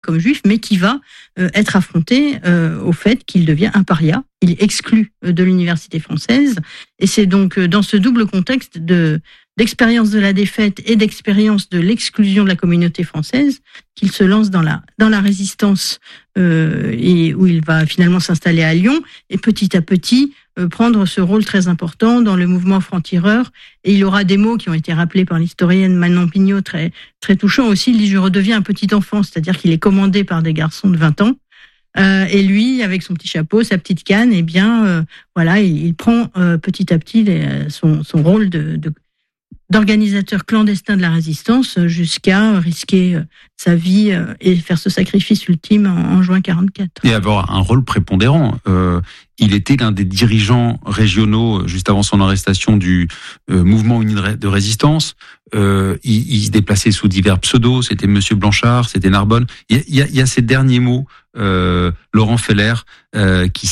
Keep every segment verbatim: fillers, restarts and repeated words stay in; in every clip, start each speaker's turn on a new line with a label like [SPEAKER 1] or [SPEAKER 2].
[SPEAKER 1] comme juif, mais qui va euh, être affronté euh, au fait qu'il devient un paria. Il est exclu de l'université française. Et c'est donc dans ce double contexte de, d'expérience de la défaite et d'expérience de l'exclusion de la communauté française qu'il se lance dans la, dans la résistance euh, et où il va finalement s'installer à Lyon et petit à petit euh, prendre ce rôle très important dans le mouvement franc-tireur. Et il aura des mots qui ont été rappelés par l'historienne Manon Pignot, très, très touchants aussi. Il dit « Je redeviens un petit enfant », c'est-à-dire qu'il est commandé par des garçons de vingt ans. Euh, et lui, avec son petit chapeau, sa petite canne, eh bien, euh, voilà, il, il prend euh, petit à petit les, son, son rôle de, de d'organisateur clandestin de la résistance jusqu'à risquer sa vie et faire ce sacrifice ultime en, en juin quarante-quatre.
[SPEAKER 2] Et avoir un rôle prépondérant. Euh, il était l'un des dirigeants régionaux, juste avant son arrestation, du euh, mouvement uni de résistance. Euh, il, il se déplaçait sous divers pseudos. C'était Monsieur Blanchard, c'était Narbonne. Il y a, il y a ces derniers mots, euh, Laurent Feller, euh, qui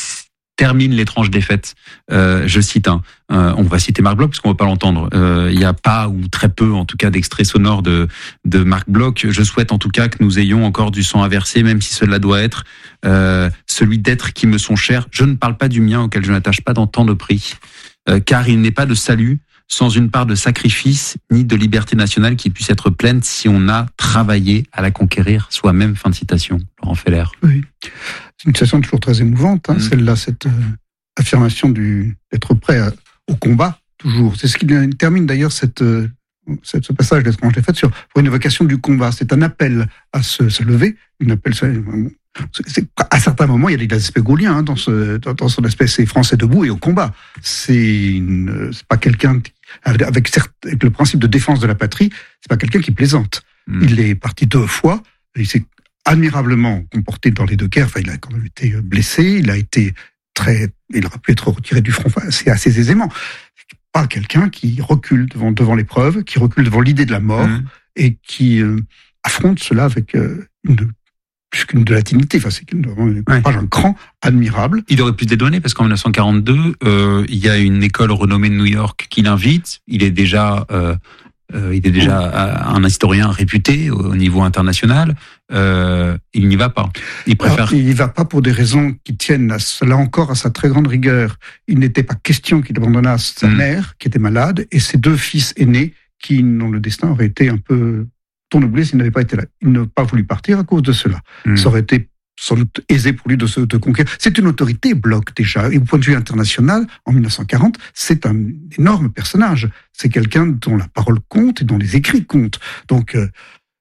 [SPEAKER 2] termine l'étrange défaite. Euh, je cite un. Euh, on va citer Marc Bloch parce qu'on va pas l'entendre. Euh, il n'y a pas ou très peu, en tout cas, d'extraits sonores de de Marc Bloch. Je souhaite en tout cas que nous ayons encore du sang à verser, même si cela doit être euh, celui d'êtres qui me sont chers. Je ne parle pas du mien auquel je n'attache pas dans tant de prix, euh, car il n'est pas de salut sans une part de sacrifice ni de liberté nationale qui puisse être pleine si on a travaillé à la conquérir soi-même. Fin de citation. Laurent Feller.
[SPEAKER 3] Oui. C'est une citation toujours très émouvante, hein, mmh. celle-là, cette euh, affirmation du, d'être prêt à, au combat, toujours. C'est ce qui termine d'ailleurs cette, euh, cette, ce passage d'étrange défaite sur pour une évocation du combat. C'est un appel à se, se lever, une appel. C'est, c'est, à certains moments, il y a des aspects gaulliens hein, dans, ce, dans, dans son aspect. C'est français debout et au combat. C'est, une, c'est pas quelqu'un qui, avec, certes, avec le principe de défense de la patrie. C'est pas quelqu'un qui plaisante. Mmh. Il est parti deux fois. Il s'est admirablement comporté dans les deux guerres. Enfin, il a quand même été blessé, il a été très, il aurait pu être retiré du front assez, assez aisément. C'est pas quelqu'un qui recule devant, devant l'épreuve, qui recule devant l'idée de la mort mmh. et qui euh, affronte cela avec euh, une, plus qu'une de la dignité. Enfin, c'est une, une, ouais. un cran admirable.
[SPEAKER 2] Il aurait pu se dédouaner parce qu'en dix-neuf cent quarante-deux, euh, il y a une école renommée de New York qui l'invite. Il est déjà euh, Euh, il est déjà un historien réputé au niveau international. Euh, il n'y va pas. Il préfère.
[SPEAKER 3] Alors, il n'y va pas pour des raisons qui tiennent, à, là encore, à sa très grande rigueur. Il n'était pas question qu'il abandonnât sa mmh. mère, qui était malade, et ses deux fils aînés, qui, dont le destin aurait été un peu tourneblé s'il n'avait pas été là. Il n'a pas voulu partir à cause de cela. Mmh. Ça aurait été sans doute aisé pour lui de se de conquérir. C'est une autorité, Bloch, déjà. Et au point de vue international, en dix-neuf cent quarante, c'est un énorme personnage. C'est quelqu'un dont la parole compte et dont les écrits comptent. Donc, euh,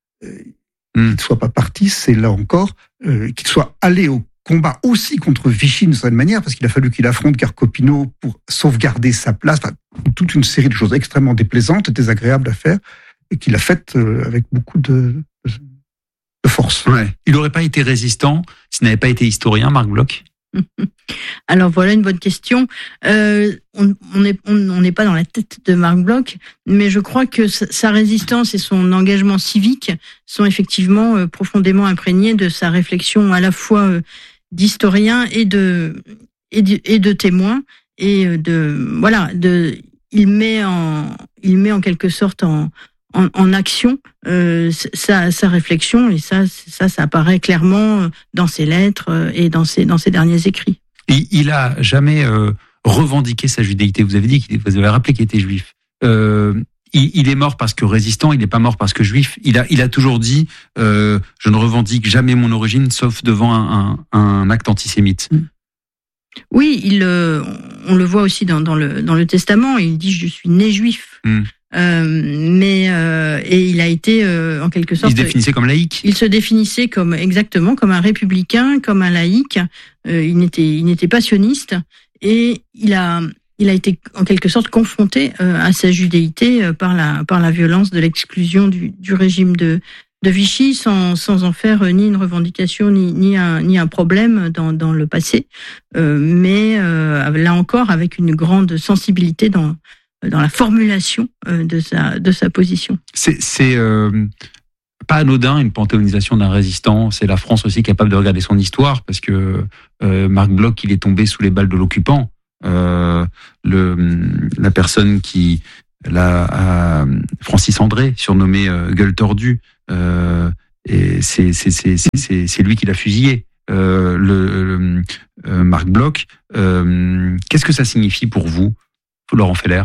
[SPEAKER 3] mm. qu'il ne soit pas parti, c'est là encore, euh, qu'il soit allé au combat aussi contre Vichy d'une certaine manière, parce qu'il a fallu qu'il affronte Carcopino pour sauvegarder sa place. Enfin, toute une série de choses extrêmement déplaisantes et désagréables à faire, et qu'il a faites euh, avec beaucoup de... de de force.
[SPEAKER 2] Ouais. Il n'aurait pas été résistant s'il n'avait pas été historien, Marc Bloch?
[SPEAKER 1] Alors voilà une bonne question. Euh, on n'est on, on n'est pas dans la tête de Marc Bloch, mais je crois que sa, sa résistance et son engagement civique sont effectivement euh, profondément imprégnés de sa réflexion à la fois euh, d'historien et de et de, et de témoin et de voilà de il met en il met en quelque sorte en En, en action euh, sa, sa réflexion et ça, ça, ça apparaît clairement dans ses lettres et dans ses, dans ses derniers écrits.
[SPEAKER 2] Et il a jamais euh, revendiqué sa judéité. Vous avez dit qu'il, vous avez rappelé qu'il était juif. Euh, il, il est mort parce que résistant. Il n'est pas mort parce que juif. Il a, il a toujours dit euh, je ne revendique jamais mon origine, sauf devant un, un, un acte antisémite.
[SPEAKER 1] Oui, il, euh, on le voit aussi dans, dans le dans le Testament. Il dit je suis né juif. Mm. Euh, mais euh, et il a été euh, en quelque sorte.
[SPEAKER 2] Il se définissait comme laïque.
[SPEAKER 1] Il se définissait comme exactement comme un républicain, comme un laïque. Euh, il n'était il n'était pas sioniste et il a il a été en quelque sorte confronté euh, à sa judéité euh, par la par la violence de l'exclusion du du régime de de Vichy, sans sans en faire ni une revendication ni ni un ni un problème dans dans le passé, euh, mais euh, là encore avec une grande sensibilité dans dans la formulation de sa de sa position.
[SPEAKER 2] C'est c'est euh, pas anodin une panthéonisation d'un résistant. C'est la France aussi capable de regarder son histoire parce que euh, Marc Bloch, il est tombé sous les balles de l'occupant. Euh, le la personne qui la euh, Francis André, surnommé euh, Gueule tordue, euh, et c'est c'est c'est c'est c'est lui qui l'a fusillé. Euh, le, le euh, Marc Bloch. Euh, qu'est-ce que ça signifie pour vous, Laurent Feller?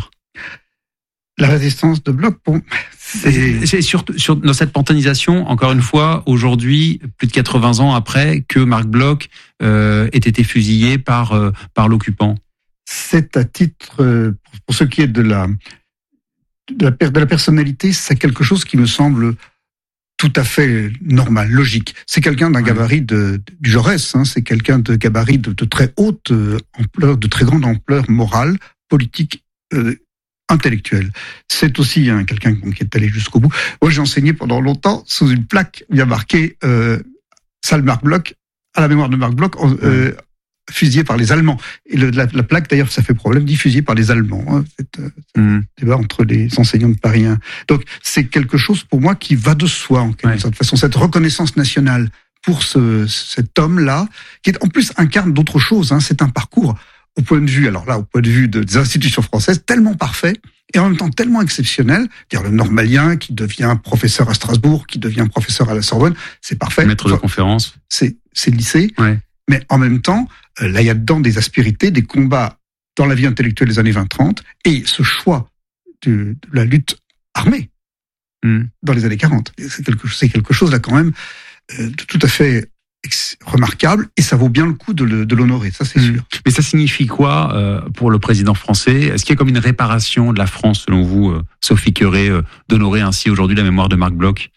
[SPEAKER 3] La résistance de Bloch, bon,
[SPEAKER 2] c'est, c'est sur, sur dans cette panthéonisation, encore une fois, aujourd'hui, plus de quatre-vingts ans après que Marc Bloch euh, ait été fusillé par euh, par l'occupant.
[SPEAKER 3] C'est à titre, euh, pour ce qui est de la de la, de la personnalité, c'est quelque chose qui me semble tout à fait normal, logique. C'est quelqu'un d'un gabarit de, du Jaurès, hein, c'est quelqu'un de gabarit de, de très haute ampleur, de très grande ampleur morale, politique, euh, intellectuelle. C'est aussi hein, quelqu'un qui est allé jusqu'au bout. Moi, j'ai enseigné pendant longtemps sous une plaque où il y a marqué euh, salle Marc Bloch, à la mémoire de Marc Bloch, euh, fusillé par les Allemands. Et le, la, la plaque, d'ailleurs, ça fait problème, dit fusillé par les Allemands. Hein, c'est euh, mm. débat entre les enseignants de Paris. Hein. Donc, c'est quelque chose pour moi qui va de soi, en quelque sorte. De toute façon, cette reconnaissance nationale pour ce, cet homme-là, qui est, en plus incarne d'autres choses. Hein, c'est un parcours au point de vue, alors là, au point de vue de, des institutions françaises, tellement parfait et en même temps tellement exceptionnel. Dire le normalien qui devient professeur à Strasbourg, qui devient professeur à la Sorbonne, c'est parfait.
[SPEAKER 2] Maître de enfin, conférence.
[SPEAKER 3] C'est, c'est le lycée.
[SPEAKER 2] Ouais.
[SPEAKER 3] Mais en même temps, euh, là, il y a dedans des aspérités, des combats dans la vie intellectuelle des années vingt trente et ce choix de, de la lutte armée mmh. dans les années quarante. C'est quelque, c'est quelque chose là quand même euh, de tout à fait remarquable et ça vaut bien le coup de, le, de l'honorer, ça c'est mmh. sûr.
[SPEAKER 2] Mais ça signifie quoi euh, pour le président français? Est-ce qu'il y a comme une réparation de la France, selon vous, euh, Sophie Queré, euh, d'honorer ainsi aujourd'hui la mémoire de Marc Bloch?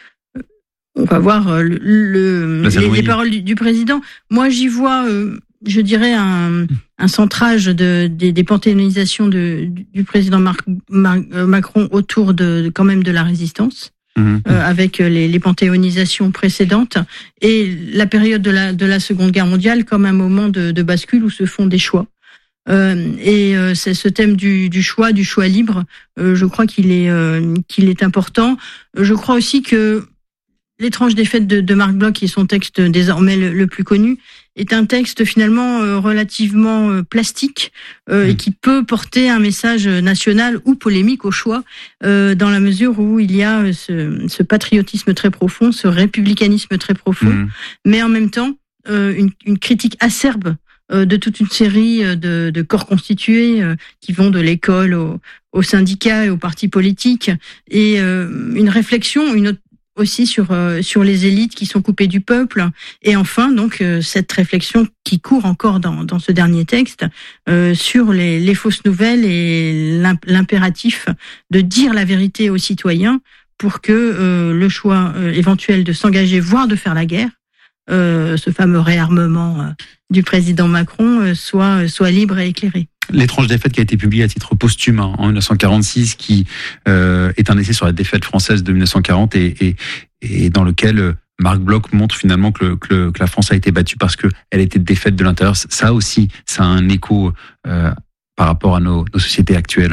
[SPEAKER 1] On va voir le, le, les, les paroles du, du président. Moi, j'y vois, euh, je dirais, un, un centrage de, des, des panthéonisations de, du président Marc, Marc, Macron autour de, de quand même de la résistance. Mmh. Euh, avec les, les panthéonisations précédentes et la période de la, de la Seconde Guerre mondiale comme un moment de, de bascule où se font des choix. Euh, et euh, c'est ce thème du, du choix, du choix libre, euh, je crois qu'il est, euh, qu'il est important. Je crois aussi que L'étrange défaite de, de Marc Bloch, qui est son texte désormais le, le plus connu, est un texte finalement euh, relativement euh, plastique euh, mmh. et qui peut porter un message national ou polémique au choix, euh, dans la mesure où il y a ce, ce patriotisme très profond, ce républicanisme très profond, mmh. mais en même temps euh, une, une critique acerbe euh, de toute une série de, de corps constitués euh, qui vont de l'école au, aux syndicats et aux partis politiques, et euh, une réflexion, une autre aussi sur euh, sur les élites qui sont coupées du peuple, et enfin donc euh, cette réflexion qui court encore dans dans ce dernier texte euh, sur les les fausses nouvelles et l'impératif de dire la vérité aux citoyens pour que euh, le choix euh, éventuel de s'engager, voire de faire la guerre, euh, ce fameux réarmement euh, du président Macron euh, soit soit libre et éclairé.
[SPEAKER 2] L'étrange défaite qui a été publiée à titre posthume en dix-neuf cent quarante-six, qui euh, est un essai sur la défaite française de dix-neuf cent quarante et, et, et dans lequel Marc Bloch montre finalement que, le, que, le, que la France a été battue parce que elle était défaite de l'intérieur. Ça aussi, ça a un écho euh, par rapport à nos, nos sociétés actuelles.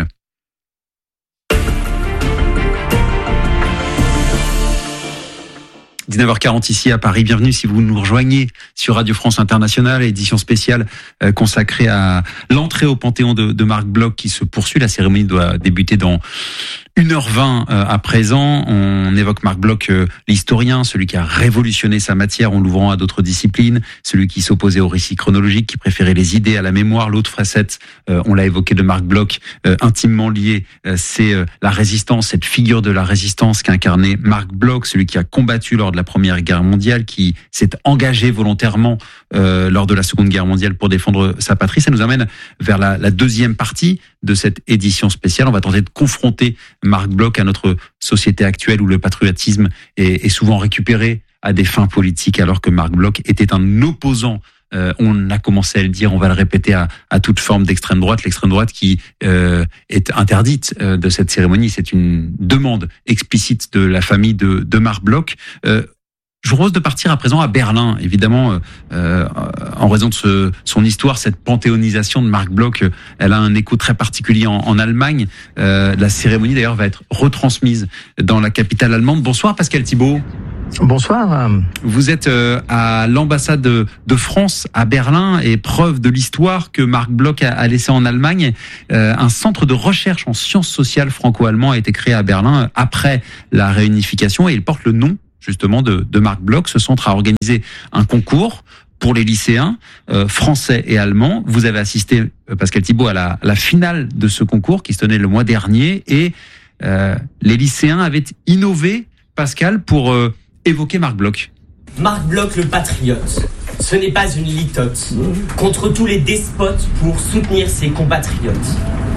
[SPEAKER 2] dix-neuf heures quarante ici à Paris. Bienvenue si vous nous rejoignez sur Radio France Internationale, édition spéciale euh, consacrée à l'entrée au Panthéon de, de Marc Bloch qui se poursuit. La cérémonie doit débuter dans une heure vingt euh, à présent. On évoque Marc Bloch, euh, l'historien, celui qui a révolutionné sa matière en l'ouvrant à d'autres disciplines, celui qui s'opposait au récit chronologique, qui préférait les idées à la mémoire. L'autre facette, euh, on l'a évoqué, de Marc Bloch, euh, intimement liée, euh, c'est euh, la résistance, cette figure de la résistance qu'incarnait Marc Bloch, celui qui a combattu lors de la Première Guerre mondiale, qui s'est engagé volontairement euh, lors de la Seconde Guerre mondiale pour défendre sa patrie. Ça nous amène vers la, la deuxième partie de cette édition spéciale. On va tenter de confronter Marc Bloch à notre société actuelle où le patriotisme est, est souvent récupéré à des fins politiques, alors que Marc Bloch était un opposant. Euh, on a commencé à le dire, on va le répéter, à, à toute forme d'extrême droite, l'extrême droite qui euh, est interdite euh, de cette cérémonie. C'est une demande explicite de la famille de, de Marc Bloch. Euh, Je vous propose de partir à présent à Berlin, évidemment, euh, en raison de ce, son histoire, cette panthéonisation de Marc Bloch, elle a un écho très particulier en, en Allemagne. Euh, la cérémonie d'ailleurs va être retransmise dans la capitale allemande. Bonsoir Pascal Thibault.
[SPEAKER 4] Bonsoir.
[SPEAKER 2] Vous êtes euh, à l'ambassade de, de France à Berlin, et preuve de l'histoire que Marc Bloch a, a laissé en Allemagne. Euh, un centre de recherche en sciences sociales franco-allemand a été créé à Berlin après la réunification, et il porte le nom justement de, de Marc Bloch. Ce centre a organisé un concours pour les lycéens euh, français et allemands. Vous avez assisté, euh, Pascal Thibault, à la, à la finale de ce concours qui se tenait le mois dernier, et euh, les lycéens avaient innové, Pascal, pour euh, évoquer Marc Bloch.
[SPEAKER 4] Marc Bloch le patriote, ce n'est pas une litote, contre tous les despotes pour soutenir ses compatriotes.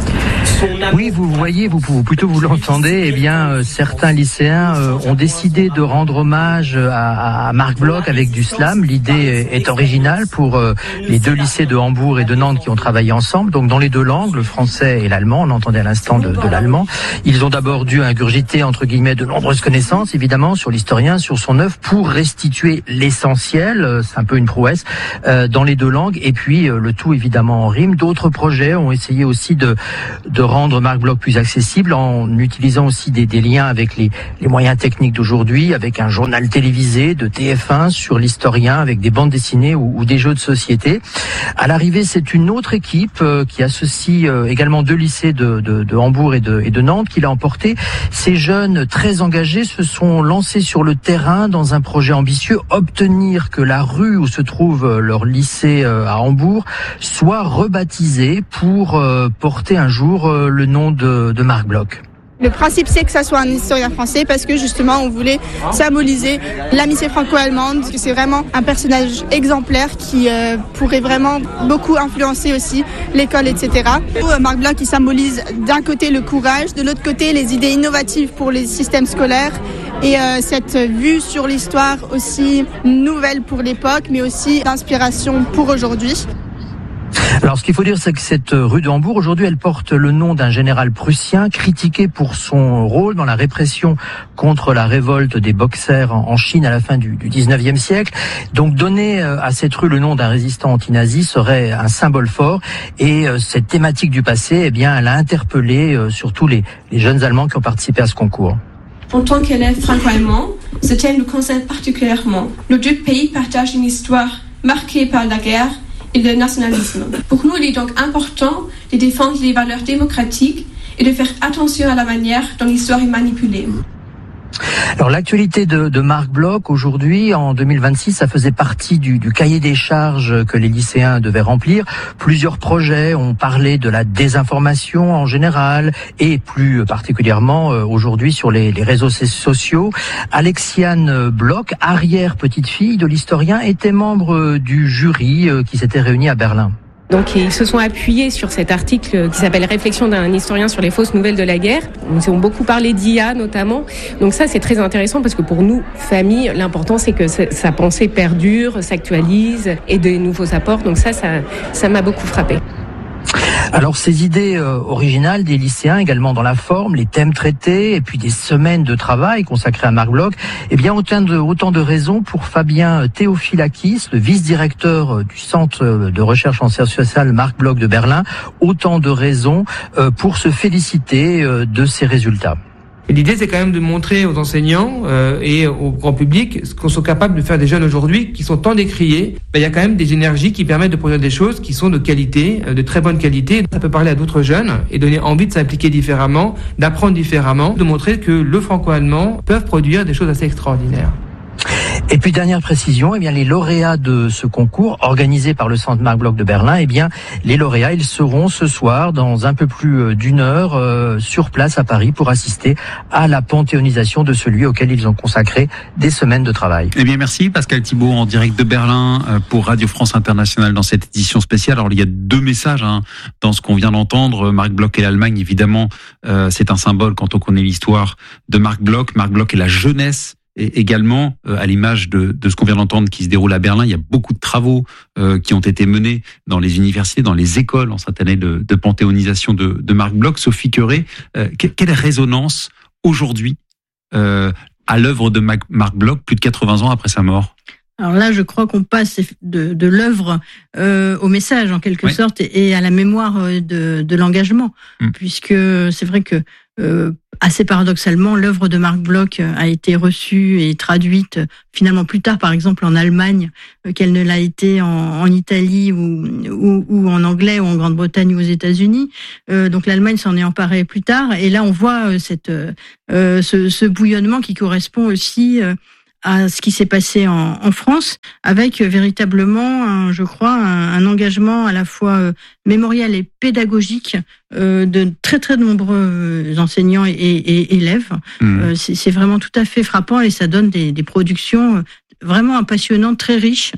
[SPEAKER 5] Oui, vous voyez, vous, vous plutôt vous l'entendez, eh bien, euh, certains lycéens euh, ont décidé de rendre hommage à, à Marc Bloch avec du slam. L'idée est originale pour euh, les deux lycées de Hambourg et de Nantes qui ont travaillé ensemble, donc dans les deux langues, le français et l'allemand. On entendait à l'instant de, de l'allemand. Ils ont d'abord dû ingurgiter, entre guillemets, de nombreuses connaissances, évidemment, sur l'historien, sur son œuvre, pour restituer l'essentiel, c'est un peu une prouesse, euh, dans les deux langues, et puis euh, le tout, évidemment, en rime. D'autres projets ont essayé aussi de, de rendre Marc Bloch plus accessible en utilisant aussi des, des liens avec les, les moyens techniques d'aujourd'hui, avec un journal télévisé de T F un sur l'historien, avec des bandes dessinées ou, ou des jeux de société. À l'arrivée, c'est une autre équipe euh, qui associe euh, également deux lycées de, de, de Hambourg et de, et de Nantes qui l'a emporté. Ces jeunes très engagés se sont lancés sur le terrain dans un projet ambitieux, obtenir que la rue où se trouve leur lycée euh, à Hambourg soit rebaptisée pour euh, porter un jour euh, le nom de, de Marc Bloch.
[SPEAKER 6] Le principe, c'est que ça soit un historien français parce que justement, on voulait symboliser l'amitié franco-allemande. C'est vraiment un personnage exemplaire qui euh, pourrait vraiment beaucoup influencer aussi l'école, et cetera. Marc Bloch, il symbolise d'un côté le courage, de l'autre côté les idées innovatives pour les systèmes scolaires et euh, cette vue sur l'histoire aussi nouvelle pour l'époque, mais aussi d'inspiration pour aujourd'hui.
[SPEAKER 5] Alors, ce qu'il faut dire, c'est que cette rue de Hambourg, aujourd'hui, elle porte le nom d'un général prussien critiqué pour son rôle dans la répression contre la révolte des Boxers en Chine à la fin du, du dix-neuvième siècle. Donc, donner à cette rue le nom d'un résistant anti-nazi serait un symbole fort. Et cette thématique du passé, eh bien, elle a interpellé surtout les, les jeunes Allemands qui ont participé à ce concours.
[SPEAKER 7] En tant qu'élève franco-allemand, ce thème nous concerne particulièrement. Nos deux pays partagent une histoire marquée par la guerre et le nationalisme. Pour nous, il est donc important de défendre les valeurs démocratiques et de faire attention à la manière dont l'histoire est manipulée.
[SPEAKER 5] Alors, l'actualité de, de Marc Bloch, aujourd'hui, en deux mille vingt-six, ça faisait partie du, du cahier des charges que les lycéens devaient remplir. Plusieurs projets ont parlé de la désinformation en général et plus particulièrement aujourd'hui sur les, les réseaux sociaux. Alexiane Bloch, arrière-petite-fille de l'historien, était membre du jury qui s'était réuni à Berlin.
[SPEAKER 8] Donc ils se sont appuyés sur cet article qui s'appelle « Réflexion d'un historien sur les fausses nouvelles de la guerre ». Ils ont beaucoup parlé d'I A notamment. Donc ça, c'est très intéressant parce que pour nous, famille, l'important c'est que sa pensée perdure, s'actualise et de nouveaux apports. Donc ça, ça, ça m'a beaucoup frappé.
[SPEAKER 5] Alors ces idées euh, originales des lycéens, également dans la forme, les thèmes traités et puis des semaines de travail consacrées à Marc Bloch, eh bien autant de, autant de raisons pour Fabien Théophilakis, le vice-directeur du Centre de recherche en sciences sociales Marc Bloch de Berlin, autant de raisons euh, pour se féliciter euh, de ces résultats.
[SPEAKER 9] Et l'idée, c'est quand même de montrer aux enseignants euh, et au grand public ce qu'on sont capables de faire des jeunes aujourd'hui qui sont tant décriés. Ben, il y a quand même des énergies qui permettent de produire des choses qui sont de qualité, de très bonne qualité. Ça peut parler à d'autres jeunes et donner envie de s'impliquer différemment, d'apprendre différemment, de montrer que le franco-allemand peuvent produire des choses assez extraordinaires.
[SPEAKER 5] Et puis dernière précision, eh bien les lauréats de ce concours organisé par le Centre Marc Bloch de Berlin, eh bien les lauréats, ils seront ce soir dans un peu plus d'une heure euh, sur place à Paris pour assister à la panthéonisation de celui auquel ils ont consacré des semaines de travail.
[SPEAKER 2] Eh bien merci Pascal Thibault en direct de Berlin pour Radio France Internationale dans cette édition spéciale. Alors il y a deux messages hein, dans ce qu'on vient d'entendre. Marc Bloch et l'Allemagne, évidemment, euh, c'est un symbole quand on connaît l'histoire de Marc Bloch. Marc Bloch et la jeunesse. Et également, euh, à l'image de, de ce qu'on vient d'entendre qui se déroule à Berlin, il y a beaucoup de travaux euh, qui ont été menés dans les universités, dans les écoles en cette année de, de panthéonisation de, de Marc Bloch. Sophie Queret, euh, quelle résonance aujourd'hui euh, à l'œuvre de Marc, Marc Bloch plus de quatre-vingts ans après sa mort?
[SPEAKER 1] Alors là, je crois qu'on passe de, de l'œuvre euh, au message, en quelque oui. sorte, et, et à la mémoire de, de l'engagement, mmh. puisque c'est vrai que euh, assez paradoxalement, l'œuvre de Marc Bloch a été reçue et traduite finalement plus tard, par exemple en Allemagne, qu'elle ne l'a été en, en Italie ou, ou, ou en anglais ou en Grande-Bretagne ou aux États-Unis. Euh, donc l'Allemagne s'en est emparée plus tard, et là on voit cette, euh, ce, ce bouillonnement qui correspond aussi euh, à ce qui s'est passé en, en France, avec véritablement, un, je crois, un, un engagement à la fois euh, mémorial et pédagogique euh, de très très nombreux enseignants et, et, et élèves. Mmh. Euh, c'est, c'est vraiment tout à fait frappant et ça donne des, des productions vraiment passionnantes, très riches.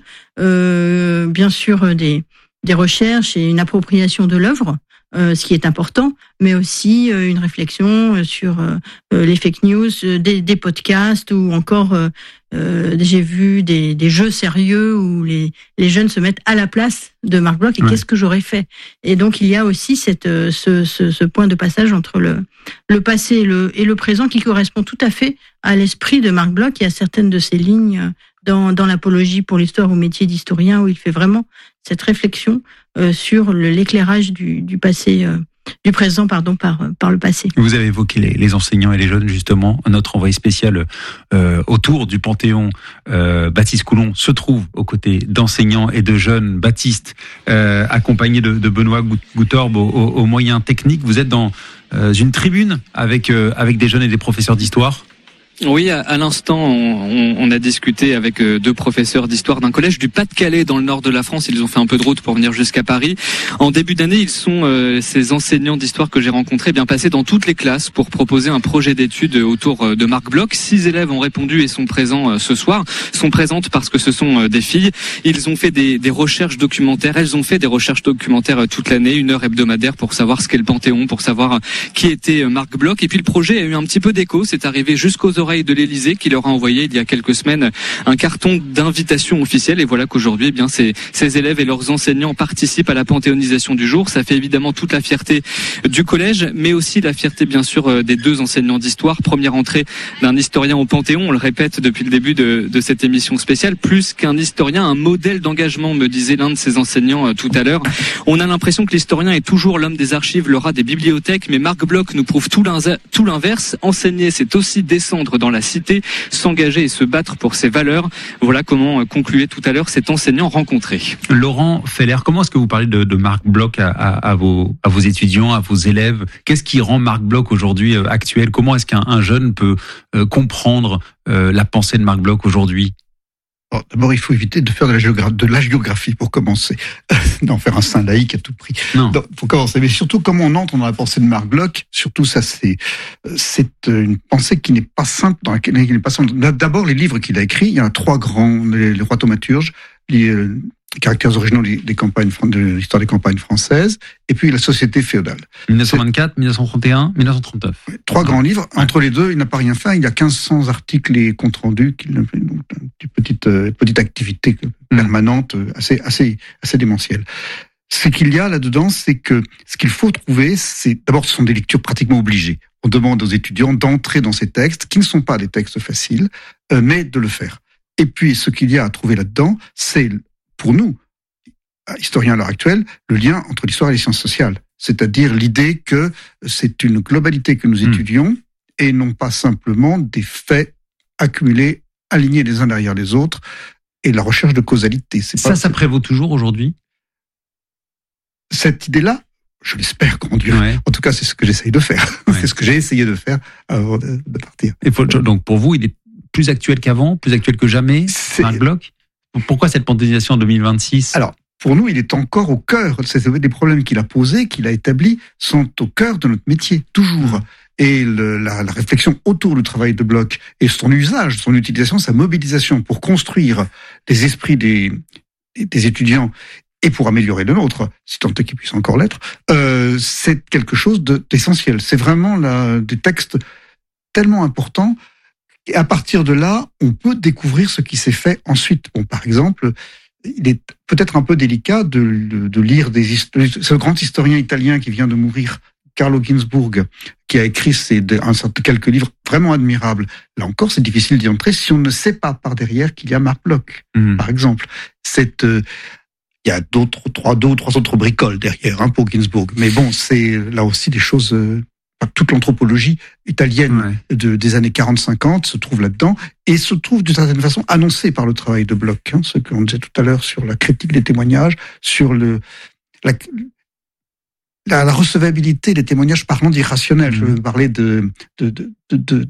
[SPEAKER 1] Euh, bien sûr, des, des recherches et une appropriation de l'œuvre. Euh, ce qui est important, mais aussi euh, une réflexion sur euh, les fake news, euh, des, des podcasts ou encore euh, euh, j'ai vu des, des jeux sérieux où les, les jeunes se mettent à la place de Marc Bloch et ouais. qu'est-ce que j'aurais fait. Et donc il y a aussi cette, ce, ce, ce point de passage entre le, le passé et le, et le présent qui correspond tout à fait à l'esprit de Marc Bloch et à certaines de ses lignes dans, dans l'apologie pour l'histoire au métier d'historien où il fait vraiment cette réflexion euh, sur le, l'éclairage du, du passé, euh, du présent, pardon, par, par le passé.
[SPEAKER 2] Vous avez évoqué les, les enseignants et les jeunes, justement. Notre envoyé spécial euh, autour du Panthéon, euh, Baptiste Coulon, se trouve aux côtés d'enseignants et de jeunes. Baptiste, euh, accompagné de, de Benoît Goutorbe aux, aux moyens techniques. Vous êtes dans euh, une tribune avec, euh, avec des jeunes et des professeurs d'histoire.
[SPEAKER 10] Oui, à, à l'instant, on, on a discuté avec euh, deux professeurs d'histoire d'un collège du Pas-de-Calais dans le nord de la France. Ils ont fait un peu de route pour venir jusqu'à Paris. En début d'année, ils sont, euh, ces enseignants d'histoire que j'ai rencontrés, bien passés dans toutes les classes pour proposer un projet d'études autour de Marc Bloch. Six élèves ont répondu et sont présents euh, ce soir. Sont présentes parce que ce sont euh, des filles. Ils ont fait des, des recherches documentaires. Elles ont fait des recherches documentaires euh, toute l'année, une heure hebdomadaire pour savoir ce qu'est le Panthéon, pour savoir euh, qui était euh, Marc Bloch. Et puis le projet a eu un petit peu d'écho. C'est arrivé jusqu'aux oreilles de l'Élysée qui leur a envoyé il y a quelques semaines un carton d'invitation officielle et voilà qu'aujourd'hui eh bien ces, ces élèves et leurs enseignants participent à la panthéonisation du jour. Ça fait évidemment toute la fierté du collège mais aussi la fierté bien sûr des deux enseignants d'histoire. Première entrée d'un historien au Panthéon, on le répète depuis le début de, de cette émission spéciale, plus qu'un historien, un modèle d'engagement, me disait l'un de ses enseignants tout à l'heure. On a l'impression que l'historien est toujours l'homme des archives, le rat des bibliothèques, mais Marc Bloch nous prouve tout l'inverse. Enseigner, c'est aussi descendre dans la cité, s'engager et se battre pour ses valeurs. Voilà comment concluait tout à l'heure cet enseignant rencontré.
[SPEAKER 2] Laurent Feller, comment est-ce que vous parlez de, de Marc Bloch à, à, à, vos, à vos étudiants, à vos élèves? Qu'est-ce qui rend Marc Bloch aujourd'hui euh, actuel? Comment est-ce qu'un un jeune peut euh, comprendre euh, la pensée de Marc Bloch aujourd'hui?
[SPEAKER 3] Alors, d'abord, il faut éviter de faire de la, géogra- de la géographie pour commencer, d'en faire un saint laïque à tout prix. Non. Donc, faut commencer. Mais surtout, comment on entre dans la pensée de Marc Bloch, surtout ça, c'est c'est une pensée qui n'est pas simple, dans laquelle il n'est pas simple. D'abord, les livres qu'il a écrits, il y a trois grands, les, les rois thaumaturges, les, euh, les caractères originaux des, des campagnes, de l'histoire des campagnes françaises, et puis la société féodale.
[SPEAKER 2] dix-neuf cent vingt-quatre, dix-neuf cent trente et un, dix-neuf cent trente-neuf.
[SPEAKER 3] Trois grands livres. Ouais. Entre les deux, il n'a pas rien fait. Il y a quinze cents articles et comptes rendus. Qu'il a fait, donc, une petite, euh, petite activité permanente, assez, assez, assez démentielle. Ce qu'il y a là-dedans, c'est que ce qu'il faut trouver, c'est d'abord, ce sont des lectures pratiquement obligées. On demande aux étudiants d'entrer dans ces textes, qui ne sont pas des textes faciles, euh, mais de le faire. Et puis, ce qu'il y a à trouver là-dedans, c'est, pour nous, historiens à l'heure actuelle, le lien entre l'histoire et les sciences sociales. C'est-à-dire l'idée que c'est une globalité que nous étudions mmh. et non pas simplement des faits accumulés, alignés les uns derrière les autres, et la recherche de causalité. C'est
[SPEAKER 2] ça,
[SPEAKER 3] pas,
[SPEAKER 2] ça prévaut toujours aujourd'hui?
[SPEAKER 3] Cette idée-là, je l'espère, grand Dieu. Ouais. En tout cas, c'est ce que j'essaye de faire. Ouais. C'est ce que j'ai essayé de faire avant de, de partir.
[SPEAKER 2] Et faut, donc pour vous, il est plus actuel qu'avant, plus actuel que jamais, c'est... Marc Bloch? Pourquoi cette panthéonisation en deux mille vingt-six?
[SPEAKER 3] Alors, pour nous, il est encore au cœur. C'est des problèmes qu'il a posés, qu'il a établis, sont au cœur de notre métier, toujours. Et le, la, la réflexion autour du travail de Bloch et son usage, son utilisation, sa mobilisation pour construire les esprits des, des étudiants et pour améliorer le nôtre, si tant est qu'il puisse encore l'être, euh, c'est quelque chose de, d'essentiel. C'est vraiment la, des textes tellement importants. Et à partir de là, on peut découvrir ce qui s'est fait ensuite. Bon, par exemple, il est peut-être un peu délicat de, de, de lire des ce grand historien italien qui vient de mourir, Carlo Ginzburg, qui a écrit ces, un, quelques livres vraiment admirables. Là encore, c'est difficile d'y entrer si on ne sait pas par derrière qu'il y a Marc Bloch, mmh. par exemple. Cette, euh, il y a d'autres, trois, deux ou trois autres bricoles derrière, hein, pour Ginzburg. Mais bon, c'est là aussi des choses. Euh, toute l'anthropologie italienne ouais. de, des années quarante cinquante se trouve là-dedans et se trouve d'une certaine façon annoncée par le travail de Bloch, hein, ce qu'on disait tout à l'heure sur la critique des témoignages, sur le, la, la, la recevabilité des témoignages parlant d'irrationnel. Mmh. Je veux parler de, de, de, de,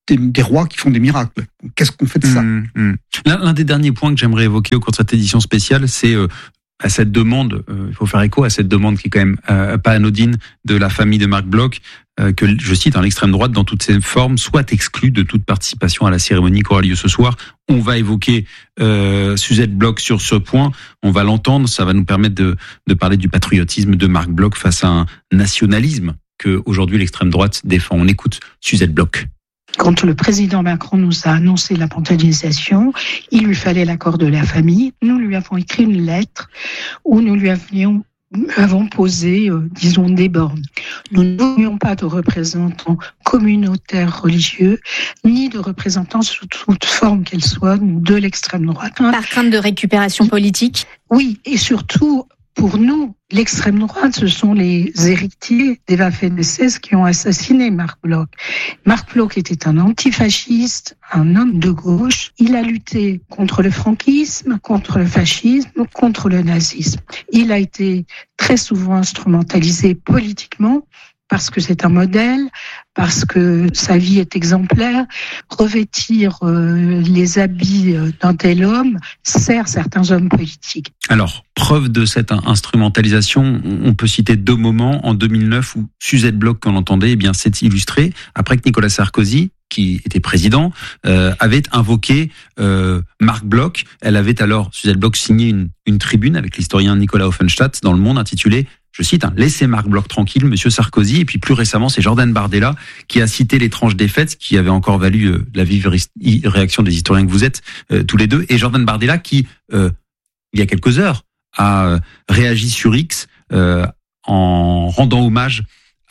[SPEAKER 3] des, des rois qui font des miracles. Qu'est-ce qu'on fait de ça?
[SPEAKER 2] mmh, mmh. L'un, l'un des derniers points que j'aimerais évoquer au cours de cette édition spéciale, c'est euh, à cette demande, euh, il faut faire écho à cette demande qui est quand même euh, pas anodine de la famille de Marc Bloch, euh, que, je cite, hein, l'extrême droite dans toutes ses formes soit exclue de toute participation à la cérémonie qui aura lieu ce soir. On va évoquer euh, Suzette Bloch sur ce point, on va l'entendre, ça va nous permettre de, de parler du patriotisme de Marc Bloch face à un nationalisme que aujourd'hui l'extrême droite défend. On écoute Suzette Bloch.
[SPEAKER 11] Quand le président Macron nous a annoncé la mondialisation, il lui fallait l'accord de la famille. Nous lui avons écrit une lettre où nous lui avions avons posé, euh, disons, des bornes. Nous n'avions pas de représentants communautaires religieux, ni de représentants sous toute forme qu'elle soit de l'extrême droite.
[SPEAKER 12] Par crainte de récupération politique ?
[SPEAKER 11] Oui, et surtout, pour nous, l'extrême droite, ce sont les héritiers des Waffen-S S qui ont assassiné Marc Bloch. Marc Bloch était un antifasciste, un homme de gauche. Il a lutté contre le franquisme, contre le fascisme, contre le nazisme. Il a été très souvent instrumentalisé politiquement parce que c'est un modèle, parce que sa vie est exemplaire. Revêtir euh, les habits d'un tel homme sert certains hommes politiques.
[SPEAKER 2] Alors, preuve de cette instrumentalisation, on peut citer deux moments en deux mille neuf où Suzette Bloch, qu'on entendait, eh bien, s'est illustrée après que Nicolas Sarkozy, qui était président, euh, avait invoqué euh, Marc Bloch. Elle avait alors, Suzette Bloch, signé une, une tribune avec l'historien Nicolas Offenstadt dans Le Monde intitulée, je cite, hein, « Laissez Marc Bloch tranquille, Monsieur Sarkozy ». Et puis plus récemment, c'est Jordan Bardella qui a cité l'étrange défaite, qui avait encore valu euh, la vive réaction des historiens que vous êtes euh, tous les deux. Et Jordan Bardella qui, euh, il y a quelques heures, a réagi sur X euh, en rendant hommage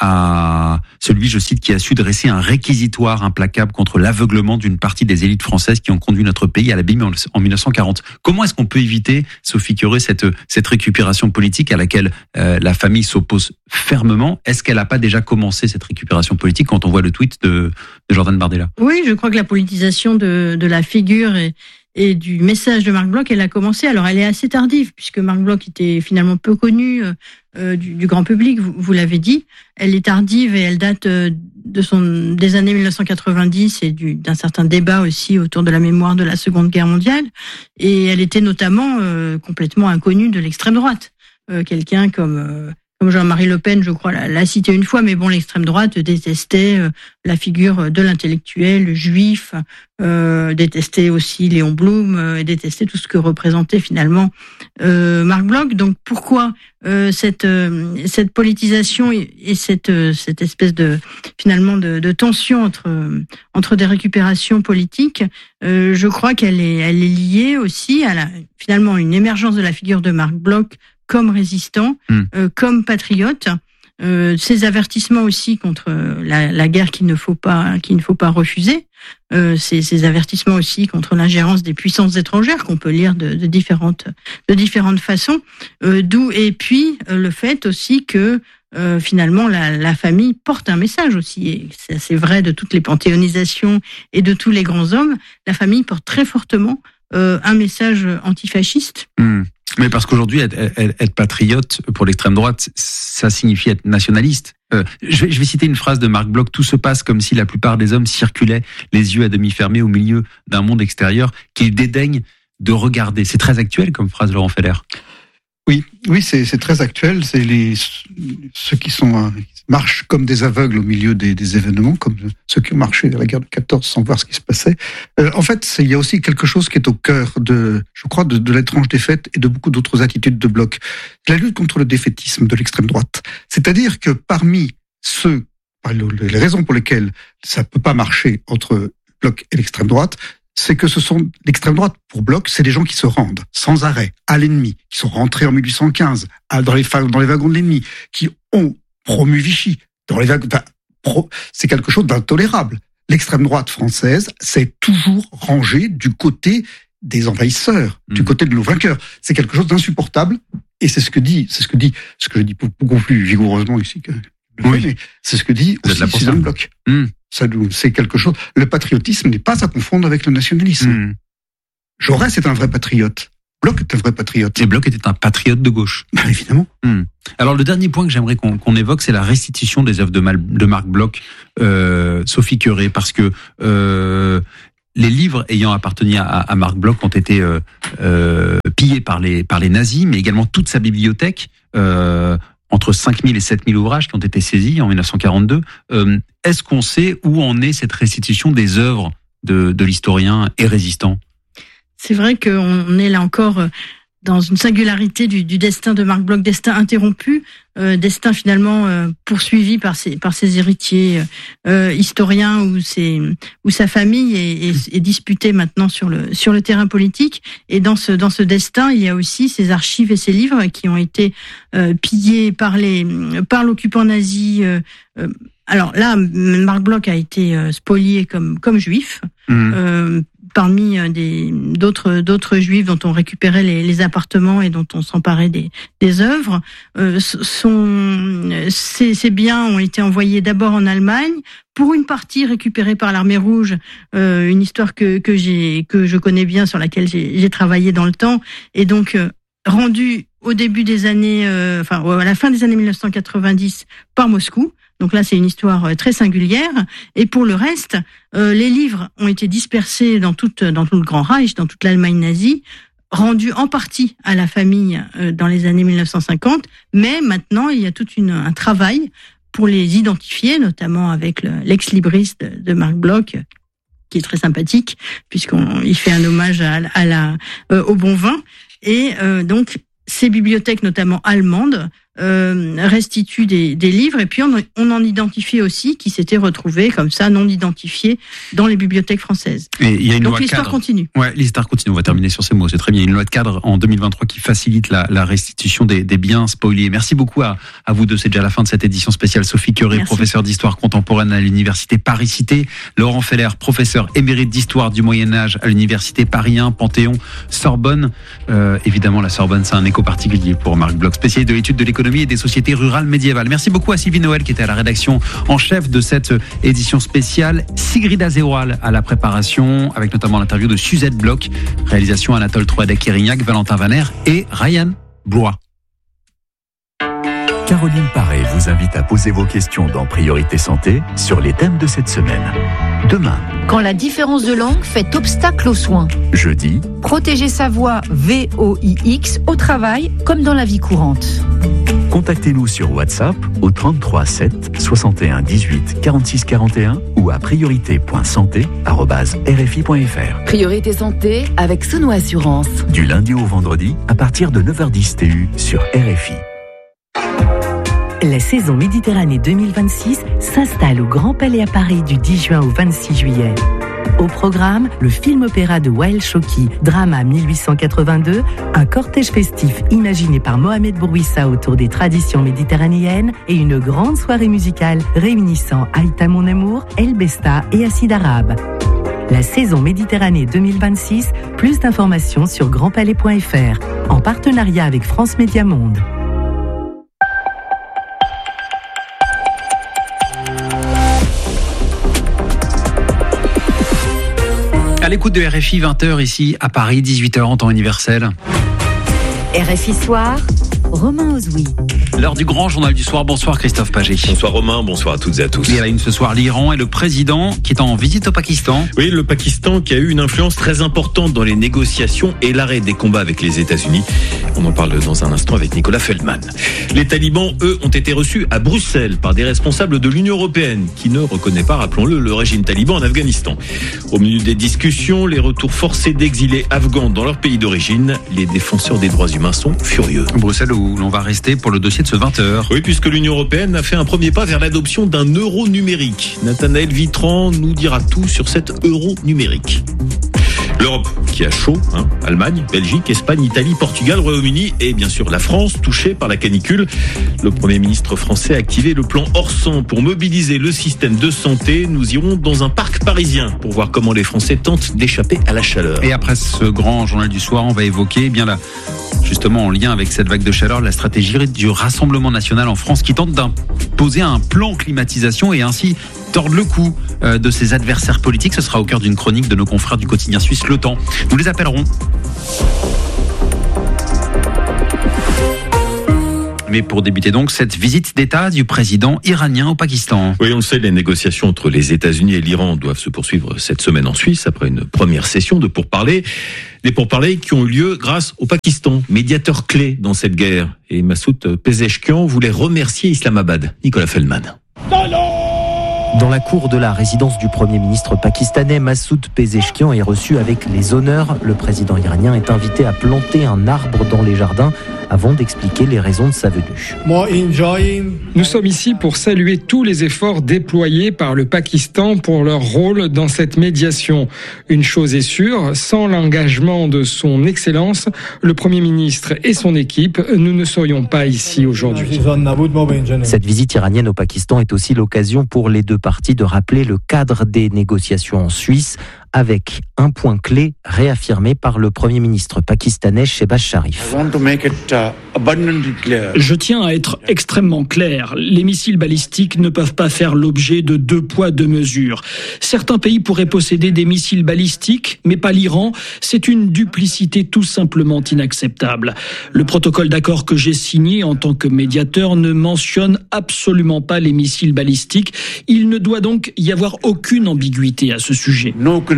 [SPEAKER 2] à celui, je cite, qui a su dresser un réquisitoire implacable contre l'aveuglement d'une partie des élites françaises qui ont conduit notre pays à l'abîme en mille neuf cent quarante. Comment est-ce qu'on peut éviter, Sophie Curé, cette, cette récupération politique à laquelle euh, la famille s'oppose fermement? Est-ce qu'elle n'a pas déjà commencé cette récupération politique quand on voit le tweet de, de Jordan Bardella?
[SPEAKER 1] Oui, je crois que la politisation de, de la figure est et du message de Marc Bloch, elle a commencé. Alors, elle est assez tardive, puisque Marc Bloch était finalement peu connu euh, du, du grand public, vous, vous l'avez dit. Elle est tardive et elle date euh, de son, des années mille neuf cent quatre-vingt-dix et du, d'un certain débat aussi autour de la mémoire de la Seconde Guerre mondiale. Et elle était notamment euh, complètement inconnue de l'extrême droite. Euh, quelqu'un comme... Euh, Comme Jean-Marie Le Pen, je crois, l'a, l'a cité une fois, mais bon, l'extrême droite détestait euh, la figure de l'intellectuel juif, euh, détestait aussi Léon Blum, euh, et détestait tout ce que représentait finalement euh, Marc Bloch. Donc pourquoi euh, cette euh, cette politisation et, et cette euh, cette espèce de finalement de, de tension entre euh, entre des récupérations politiques? euh, Je crois qu'elle est elle est liée aussi à la finalement une émergence de la figure de Marc Bloch comme résistant, mmh. euh, comme patriote, euh, ces avertissements aussi contre la, la guerre qu'il ne faut pas, qu'il ne faut pas refuser, euh, ces, ces avertissements aussi contre l'ingérence des puissances étrangères qu'on peut lire de, de différentes, de différentes façons. Euh, d'où et puis euh, le fait aussi que euh, finalement la, la famille porte un message aussi. Et c'est, c'est vrai de toutes les panthéonisations et de tous les grands hommes. La famille porte très fortement euh, un message antifasciste.
[SPEAKER 2] Mmh. Mais parce qu'aujourd'hui, être, être, être patriote pour l'extrême droite, ça signifie être nationaliste. Euh, je, vais, je vais citer une phrase de Marc Bloch. Tout se passe comme si la plupart des hommes circulaient les yeux à demi fermés au milieu d'un monde extérieur qu'ils dédaignent de regarder. C'est très actuel comme phrase, Laurent Feller.
[SPEAKER 3] Oui, oui, c'est, c'est très actuel. C'est les ceux qui sont euh, marchent comme des aveugles au milieu des, des événements, comme ceux qui ont marché à la guerre de quatorze sans voir ce qui se passait. Euh, en fait, c'est, il y a aussi quelque chose qui est au cœur de, je crois, de, de l'étrange défaite et de beaucoup d'autres attitudes de Bloch. La lutte contre le défaitisme de l'extrême droite. C'est-à-dire que parmi ceux, les raisons pour lesquelles ça peut pas marcher entre Bloch et l'extrême droite, c'est que ce sont l'extrême droite pour Bloch, c'est des gens qui se rendent sans arrêt à l'ennemi, qui sont rentrés en mille huit cent quinze à, dans les dans les wagons de l'ennemi, qui ont promu Vichy dans les wagons. Enfin, pro, c'est quelque chose d'intolérable. L'extrême droite française s'est toujours rangée du côté des envahisseurs, mmh. du côté de nos vainqueurs. C'est quelque chose d'insupportable, et c'est ce que dit, c'est ce que dit, ce que je dis beaucoup plus vigoureusement ici que oui. mais c'est ce que dit aussi Suzanne Bloch. Mmh. Ça, c'est quelque chose. Le patriotisme n'est pas à confondre avec le nationalisme. Mmh. Jaurès est un vrai patriote. Bloch est un vrai patriote.
[SPEAKER 2] Et Bloch était un patriote de gauche.
[SPEAKER 3] Bah, évidemment.
[SPEAKER 2] Hum. Alors le dernier point que j'aimerais qu'on, qu'on évoque, c'est la restitution des œuvres de, Mal, de Marc Bloch, euh, Sophie Queré, parce que euh, les livres ayant appartenu à, à Marc Bloch ont été euh, euh, pillés par les, par les nazis, mais également toute sa bibliothèque, euh, entre cinq mille et sept mille ouvrages qui ont été saisis en dix-neuf cent quarante-deux. Euh, est-ce qu'on sait où en est cette restitution des œuvres de, de l'historien et résistant ?
[SPEAKER 1] C'est vrai qu'on est là encore dans une singularité du, du destin de Marc Bloch, destin interrompu, euh, destin finalement euh, poursuivi par ses, par ses héritiers euh, historiens où, ses, où sa famille est, est, est disputée maintenant sur le, sur le terrain politique. Et dans ce, dans ce destin, il y a aussi ses archives et ses livres qui ont été euh, pillés par, les, par l'occupant nazi. Euh, euh, alors là, Marc Bloch a été euh, spolié comme, comme juif. Mmh. Euh, parmi des, d'autres, d'autres juifs dont on récupérait les, les appartements et dont on s'emparait des, des œuvres. Euh, sont, ces, ces biens ont été envoyés d'abord en Allemagne, pour une partie récupérée par l'Armée Rouge, euh, une histoire que, que, j'ai, que je connais bien, sur laquelle j'ai, j'ai travaillé dans le temps, et donc euh, rendue au début des années, euh, enfin à la fin des années dix-neuf cent quatre-vingt-dix par Moscou. Donc là, c'est une histoire très singulière. Et pour le reste, euh, les livres ont été dispersés dans, toute, dans tout le Grand Reich, dans toute l'Allemagne nazie, rendus en partie à la famille euh, dans les années dix-neuf cent cinquante. Mais maintenant, il y a tout une, un travail pour les identifier, notamment avec le, l'ex-libris de, de Marc Bloch, qui est très sympathique, puisqu'il fait un hommage à, à la, euh, au bon vin. Et euh, donc, ces bibliothèques, notamment allemandes, euh, restituent des, des livres, et puis on, on en identifiait aussi qui s'étaient retrouvés comme ça, non identifiés, dans les bibliothèques françaises.
[SPEAKER 2] Et il y a une
[SPEAKER 1] Donc
[SPEAKER 2] loi
[SPEAKER 1] l'histoire
[SPEAKER 2] cadre.
[SPEAKER 1] continue.
[SPEAKER 2] Ouais, l'histoire continue. On va terminer sur ces mots. C'est très bien. Il y a une loi de cadre en deux mille vingt-trois qui facilite la, la restitution des, des biens spoliés. Merci beaucoup à, à vous deux. C'est déjà la fin de cette édition spéciale. Sophie Queré, Merci. Professeure d'histoire contemporaine à l'université Paris-Cité. Laurent Feller, professeur émérite d'histoire du Moyen-Âge à l'université Paris un, Panthéon, Sorbonne. Euh, évidemment, la Sorbonne, c'est un écho particulier pour Marc Bloch, spécialiste de l'étude de l'économie et des sociétés rurales médiévales. Merci beaucoup à Sylvie Noël qui était à la rédaction en chef de cette édition spéciale. Sigrid Azéoal à la préparation, avec notamment l'interview de Suzette Bloch, réalisation Anatole Troadec-Irignac, Valentin Vaner et Ryan Blois.
[SPEAKER 13] Caroline Paré vous invite à poser vos questions dans Priorité Santé sur les thèmes de cette semaine. Demain.
[SPEAKER 14] Quand la différence de langue fait obstacle aux soins.
[SPEAKER 13] Jeudi.
[SPEAKER 14] Protéger sa voix V O I X au travail comme dans la vie courante.
[SPEAKER 13] Contactez-nous sur WhatsApp au trente-trois sept soixante et un dix-huit quarante-six quarante et un ou à priorité point santé arobase r f i point f r.
[SPEAKER 15] Priorité Santé avec Sono Assurance.
[SPEAKER 13] Du lundi au vendredi à partir de neuf heures dix T U sur R F I.
[SPEAKER 16] La saison Méditerranée deux mille vingt-six s'installe au Grand Palais à Paris du dix juin au vingt-six juillet. Au programme, le film-opéra de Wael Choki, Drama mille huit cent quatre-vingt-deux, un cortège festif imaginé par Mohamed Bourouissa autour des traditions méditerranéennes et une grande soirée musicale réunissant Aïta Mon Amour, El Besta et Acide Arabe. La saison Méditerranée deux mille vingt-six, plus d'informations sur grand palais point f r, en partenariat avec France Média Monde.
[SPEAKER 2] À l'écoute de R F I, vingt heures ici à Paris, dix-huit heures en temps universel.
[SPEAKER 14] R F I Soir, Romain Ozoui.
[SPEAKER 2] L'heure du grand journal du soir. Bonsoir Christophe Pagé.
[SPEAKER 17] Bonsoir Romain, bonsoir à toutes et à tous.
[SPEAKER 2] Et à la une ce soir, l'Iran et le président qui est en visite au Pakistan.
[SPEAKER 17] Oui, le Pakistan qui a eu une influence très importante dans les négociations et l'arrêt des combats avec les États-Unis. On en parle dans un instant avec Nicolas Feldman. Les talibans, eux, ont été reçus à Bruxelles par des responsables de l'Union européenne qui ne reconnaît pas, rappelons-le, le régime taliban en Afghanistan. Au milieu des discussions, les retours forcés d'exilés afghans dans leur pays d'origine. Les défenseurs des droits humains sont furieux.
[SPEAKER 2] Bruxelles où l'on va rester pour le dossier de ce vingt heures.
[SPEAKER 17] Oui, puisque l'Union européenne a fait un premier pas vers l'adoption d'un euro numérique. Nathanaël Vitran nous dira tout sur cet euro numérique. L'Europe qui a chaud, hein, Allemagne, Belgique, Espagne, Italie, Portugal, Royaume-Uni et bien sûr la France touchée par la canicule. Le Premier ministre français a activé le plan Orsan pour mobiliser le système de santé. Nous irons dans un parc parisien pour voir comment les Français tentent d'échapper à la chaleur.
[SPEAKER 2] Et après ce grand journal du soir, on va évoquer eh bien la, justement en lien avec cette vague de chaleur, la stratégie du Rassemblement national en France qui tente d'imposer un plan climatisation et ainsi tordre le cou de ses adversaires politiques. Ce sera au cœur d'une chronique de nos confrères du quotidien suisse Le Temps. Nous les appellerons. Mais pour débuter donc cette visite d'État du président iranien au Pakistan.
[SPEAKER 17] Oui, on le sait, les négociations entre les États-Unis et l'Iran doivent se poursuivre cette semaine en Suisse après une première session de pourparlers. Des pourparlers qui ont eu lieu grâce au Pakistan, médiateur clé dans cette guerre. Et Massoud Pezeshkian voulait remercier Islamabad. Nicolas Feldman.
[SPEAKER 18] Dans la cour de la résidence du Premier ministre pakistanais, Massoud Pezeshkian est reçu avec les honneurs. Le président iranien est invité à planter un arbre dans les jardins avant d'expliquer les raisons de sa venue.
[SPEAKER 19] Nous sommes ici pour saluer tous les efforts déployés par le Pakistan pour leur rôle dans cette médiation. Une chose est sûre, sans l'engagement de son Excellence, le Premier ministre et son équipe, nous ne serions pas ici aujourd'hui.
[SPEAKER 18] Cette visite iranienne au Pakistan est aussi l'occasion pour les deux parties de rappeler le cadre des négociations en Suisse, avec un point clé réaffirmé par le Premier ministre pakistanais Shehbaz Sharif.
[SPEAKER 20] Je tiens à être extrêmement clair. Les missiles balistiques ne peuvent pas faire l'objet de deux poids, deux mesures. Certains pays pourraient posséder des missiles balistiques, mais pas l'Iran. C'est une duplicité tout simplement inacceptable. Le protocole d'accord que j'ai signé en tant que médiateur ne mentionne absolument pas les missiles balistiques. Il ne doit donc y avoir aucune ambiguïté à ce sujet.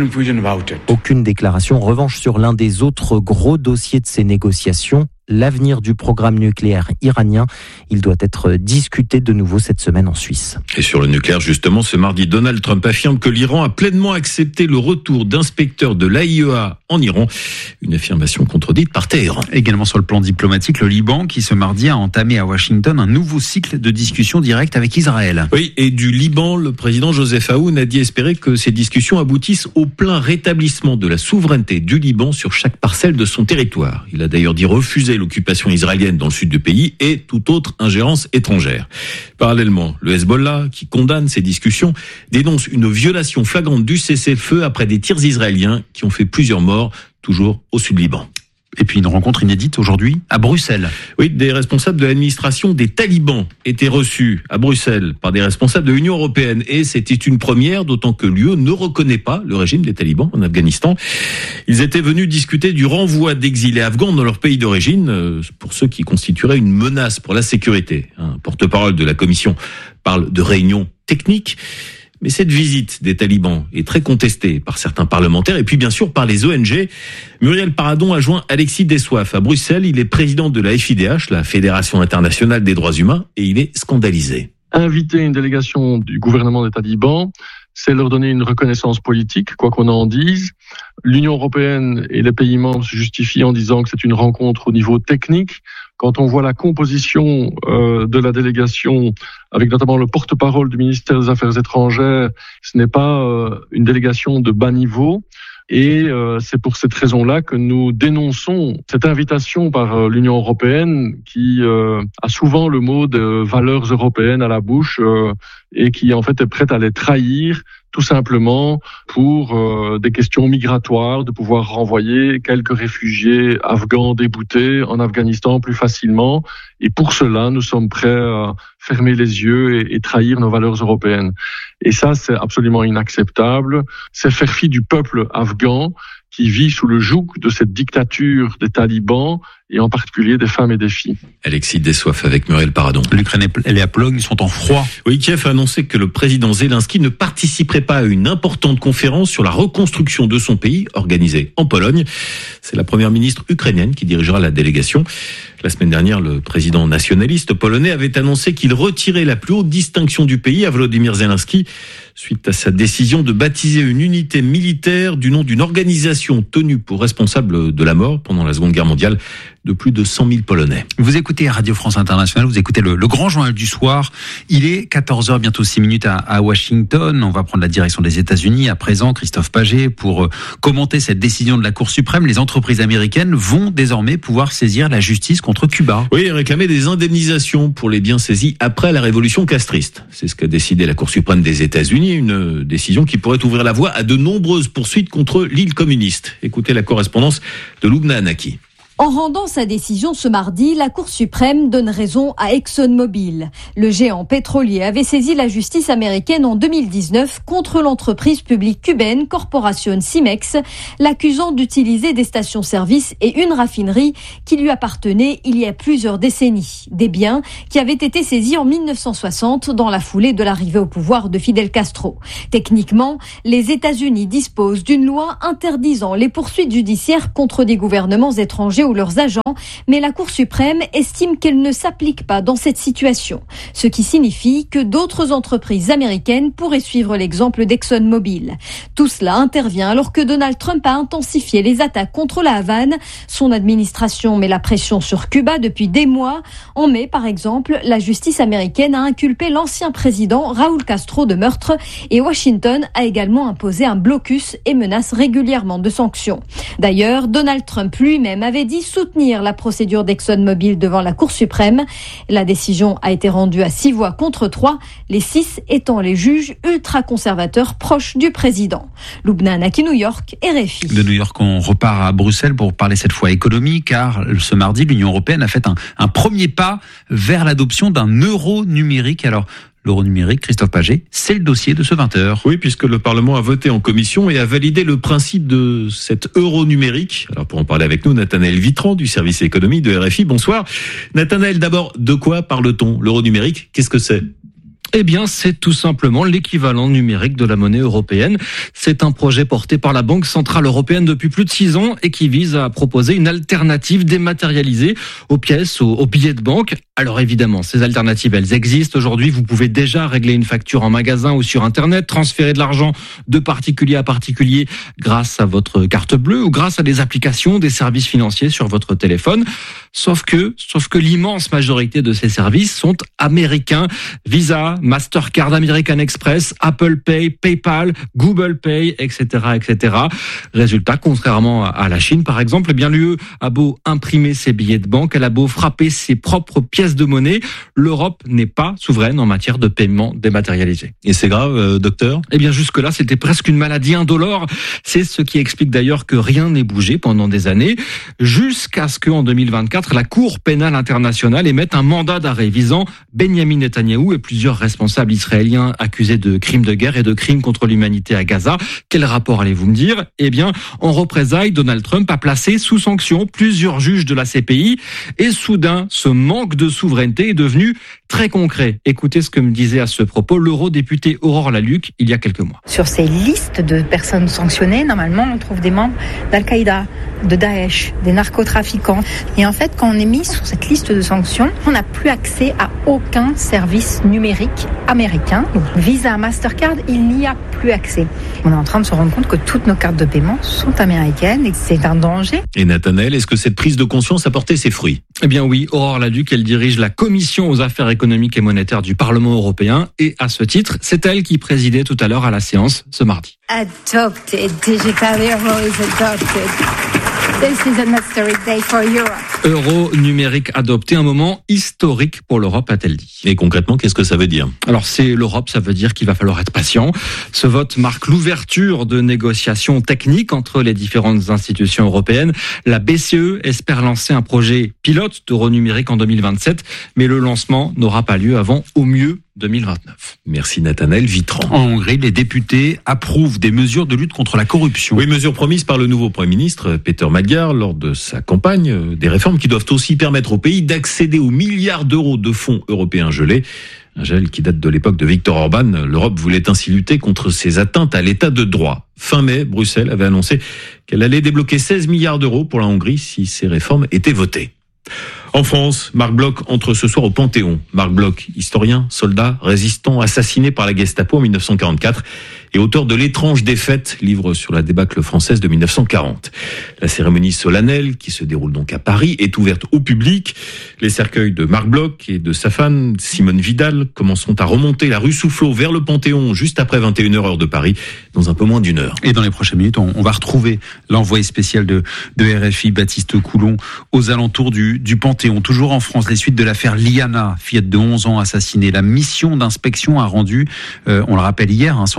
[SPEAKER 18] Aucune déclaration, en revanche, sur l'un des autres gros dossiers de ces négociations, l'avenir du programme nucléaire iranien. Il doit être discuté de nouveau cette semaine en Suisse.
[SPEAKER 17] Et sur le nucléaire, justement, ce mardi, Donald Trump affirme que l'Iran a pleinement accepté le retour d'inspecteurs de l'A I E A en Iran. Une affirmation contredite par Téhéran.
[SPEAKER 2] Également sur le plan diplomatique, le Liban, qui ce mardi a entamé à Washington un nouveau cycle de discussions directes avec Israël.
[SPEAKER 17] Oui, et du Liban, le président Joseph Aoun a dit espérer que ces discussions aboutissent au plein rétablissement de la souveraineté du Liban sur chaque parcelle de son territoire. Il a d'ailleurs dit refuser l'occupation israélienne dans le sud du pays et toute autre ingérence étrangère. Parallèlement, le Hezbollah, qui condamne ces discussions, dénonce une violation flagrante du cessez-le-feu après des tirs israéliens qui ont fait plusieurs morts, toujours au sud Liban.
[SPEAKER 2] Et puis une rencontre inédite aujourd'hui à Bruxelles.
[SPEAKER 17] Oui, des responsables de l'administration des talibans étaient reçus à Bruxelles par des responsables de l'Union européenne. Et c'était une première, d'autant que l'U E ne reconnaît pas le régime des talibans en Afghanistan. Ils étaient venus discuter du renvoi d'exilés afghans dans leur pays d'origine, pour ceux qui constitueraient une menace pour la sécurité. Un porte-parole de la Commission parle de réunion technique. Mais cette visite des talibans est très contestée par certains parlementaires et puis bien sûr par les O N G. Muriel Paradon a joint Alexis Dessoif à Bruxelles. Il est président de la F I D H, la Fédération internationale des droits humains, et il est scandalisé.
[SPEAKER 21] Inviter une délégation du gouvernement des talibans, c'est leur donner une reconnaissance politique, quoi qu'on en dise. L'Union européenne et les pays membres se justifient en disant que c'est une rencontre au niveau technique. Quand on voit la composition euh, de la délégation, avec notamment le porte-parole du ministère des Affaires étrangères, ce n'est pas euh, une délégation de bas niveau. Et euh, c'est pour cette raison-là que nous dénonçons cette invitation par euh, l'Union européenne qui euh, a souvent le mot de valeurs européennes à la bouche euh, et qui en fait est prête à les trahir tout simplement pour euh, des questions migratoires, de pouvoir renvoyer quelques réfugiés afghans déboutés en Afghanistan plus facilement. Et pour cela, nous sommes prêts à fermer les yeux et, et trahir nos valeurs européennes. Et ça, c'est absolument inacceptable. C'est faire fi du peuple afghan qui vit sous le joug de cette dictature des talibans et en particulier des femmes et des filles.
[SPEAKER 17] Alexis Dessoif avec Muriel Paradon.
[SPEAKER 2] L'Ukraine et la Pologne sont en froid.
[SPEAKER 17] Oui, Kiev a annoncé que le président Zelensky ne participerait pas à une importante conférence sur la reconstruction de son pays organisée en Pologne. C'est la première ministre ukrainienne qui dirigera la délégation. La semaine dernière, le président nationaliste polonais avait annoncé qu'il retirait la plus haute distinction du pays à Volodymyr Zelensky suite à sa décision de baptiser une unité militaire du nom d'une organisation tenue pour responsable de la mort pendant la Seconde Guerre mondiale de plus de cent mille Polonais.
[SPEAKER 2] Vous écoutez Radio France Internationale, vous écoutez le, le grand journal du soir. Il est quatorze heures, bientôt six minutes à, à Washington. On va prendre la direction des États-Unis à présent. Christophe Paget pour commenter cette décision de la Cour suprême. Les entreprises américaines vont désormais pouvoir saisir la justice contre Cuba.
[SPEAKER 17] Oui, et réclamer des indemnisations pour les biens saisis après la révolution castriste. C'est ce qu'a décidé la Cour suprême des États-Unis. Une décision qui pourrait ouvrir la voie à de nombreuses poursuites contre l'île communiste. Écoutez la correspondance de Loubna Anaki.
[SPEAKER 4] En rendant sa décision ce mardi, la Cour suprême donne raison à ExxonMobil. Le géant pétrolier avait saisi la justice américaine en deux mille dix-neuf contre l'entreprise publique cubaine Corporación Cimex, l'accusant d'utiliser des stations-service et une raffinerie qui lui appartenaient il y a plusieurs décennies. Des biens qui avaient été saisis en mille neuf cent soixante dans la foulée de l'arrivée au pouvoir de Fidel Castro. Techniquement, les États-Unis disposent d'une loi interdisant les poursuites judiciaires contre des gouvernements étrangers ou leurs agents, mais la Cour suprême estime qu'elle ne s'applique pas dans cette situation, ce qui signifie que d'autres entreprises américaines pourraient suivre l'exemple d'ExxonMobil. Tout cela intervient alors que Donald Trump a intensifié les attaques contre la Havane. Son administration met la pression sur Cuba depuis des mois. En mai, par exemple, la justice américaine a inculpé l'ancien président Raúl Castro de meurtre et Washington a également imposé un blocus et menace régulièrement de sanctions. D'ailleurs, Donald Trump lui-même avait dit soutenir la procédure d'ExxonMobil devant la Cour suprême. La décision a été rendue à six voix contre trois, les six étant les juges ultra-conservateurs proches du président. Loubna Naki, New York, R F I.
[SPEAKER 2] De New York, on repart à Bruxelles pour parler cette fois économie, car ce mardi, l'Union européenne a fait un, un premier pas vers l'adoption d'un euro numérique. Alors, l'euro numérique, Christophe Paget, c'est le dossier de ce vingt heures.
[SPEAKER 17] Oui, puisque le Parlement a voté en commission et a validé le principe de cet euro numérique. Alors pour en parler avec nous, Nathanaël Vitran du service économie de R F I. Bonsoir. Nathanaël, d'abord, de quoi parle-t-on? L'euro numérique, qu'est-ce que c'est?
[SPEAKER 22] Eh bien, c'est tout simplement l'équivalent numérique de la monnaie européenne. C'est un projet porté par la Banque centrale européenne depuis plus de six ans et qui vise à proposer une alternative dématérialisée aux pièces, aux, aux billets de banque. Alors évidemment, ces alternatives, elles existent. Aujourd'hui, vous pouvez déjà régler une facture en magasin ou sur Internet, transférer de l'argent de particulier à particulier grâce à votre carte bleue ou grâce à des applications, des services financiers sur votre téléphone. Sauf que, sauf que l'immense majorité de ces services sont américains. Visa, Mastercard, American Express, Apple Pay, PayPal, Google Pay, et cetera, et cetera. Résultat, contrairement à la Chine, par exemple, eh bien l'U E a beau imprimer ses billets de banque, elle a beau frapper ses propres pièces de monnaie, l'Europe n'est pas souveraine en matière de paiement dématérialisé.
[SPEAKER 17] Et c'est grave, euh, docteur?
[SPEAKER 22] Eh bien, jusque-là, c'était presque une maladie indolore. C'est ce qui explique d'ailleurs que rien n'ait bougé pendant des années, jusqu'à ce qu'en deux mille vingt-quatre, la Cour pénale internationale émette un mandat d'arrêt visant Benyamin Netanyahou et plusieurs responsables israéliens accusés de crimes de guerre et de crimes contre l'humanité à Gaza. Quel rapport allez-vous me dire? Eh bien, en représailles, Donald Trump a placé sous sanction plusieurs juges de la C P I et soudain, ce manque de souveraineté est devenu très concret. Écoutez ce que me disait à ce propos l'eurodéputée Aurore Lalucq il y a quelques mois.
[SPEAKER 12] Sur ces listes de personnes sanctionnées, normalement, on trouve des membres d'Al-Qaïda, de Daesh, des narcotrafiquants. Et en fait, quand on est mis sur cette liste de sanctions, on n'a plus accès à aucun service numérique américain. Donc, Visa, Mastercard, il n'y a plus accès. On est en train de se rendre compte que toutes nos cartes de paiement sont américaines et que c'est un danger.
[SPEAKER 17] Et Nathanaël, est-ce que cette prise de conscience a porté ses fruits?
[SPEAKER 22] Eh bien oui, Aurore Lalucq, elle dirige la Commission aux affaires économiques et monétaires du Parlement européen et à ce titre, c'est elle qui présidait tout à l'heure à la séance ce mardi.
[SPEAKER 12] Adopted, digital euro is adopted. This is an historic day for Europe.
[SPEAKER 22] Euro numérique adopté, un moment historique pour l'Europe, a-t-elle dit.
[SPEAKER 17] Et concrètement, qu'est-ce que ça veut dire?
[SPEAKER 22] Alors c'est l'Europe, ça veut dire qu'il va falloir être patient. Ce vote marque l'ouverture de négociations techniques entre les différentes institutions européennes. La B C E espère lancer un projet pilote d'euro numérique en deux mille vingt-sept, mais le lancement n'aura pas lieu avant au mieux deux mille vingt-neuf.
[SPEAKER 17] Merci Nathanaël Vitran.
[SPEAKER 2] En Hongrie, les députés approuvent des mesures de lutte contre la corruption.
[SPEAKER 17] Oui, mesures promises par le nouveau Premier ministre Péter Magyar lors de sa campagne. Des réformes qui doivent aussi permettre au pays d'accéder aux milliards d'euros de fonds européens gelés. Un gel qui date de l'époque de Viktor Orban. L'Europe voulait ainsi lutter contre ces atteintes à l'état de droit. Fin mai, Bruxelles avait annoncé qu'elle allait débloquer seize milliards d'euros pour la Hongrie si ces réformes étaient votées. En France, Marc Bloch entre ce soir au Panthéon. Marc Bloch, historien, soldat, résistant, assassiné par la Gestapo en mille neuf cent quarante-quatre et auteur de L'étrange défaite, livre sur la débâcle française de mille neuf cent quarante. La cérémonie solennelle, qui se déroule donc à Paris, est ouverte au public. Les cercueils de Marc Bloch et de sa femme, Simone Vidal, commenceront à remonter la rue Soufflot vers le Panthéon juste après vingt et une heures heure de Paris, dans un peu moins d'une heure.
[SPEAKER 2] Et dans les prochaines minutes, on, on va retrouver l'envoyé spécial de, de R F I, Baptiste Coulon, aux alentours du, du Panthéon. Toujours en France, les suites de l'affaire Liana, fillette de onze ans assassinée. La mission d'inspection a rendu, euh, on le rappelle hier, hein, son rapport au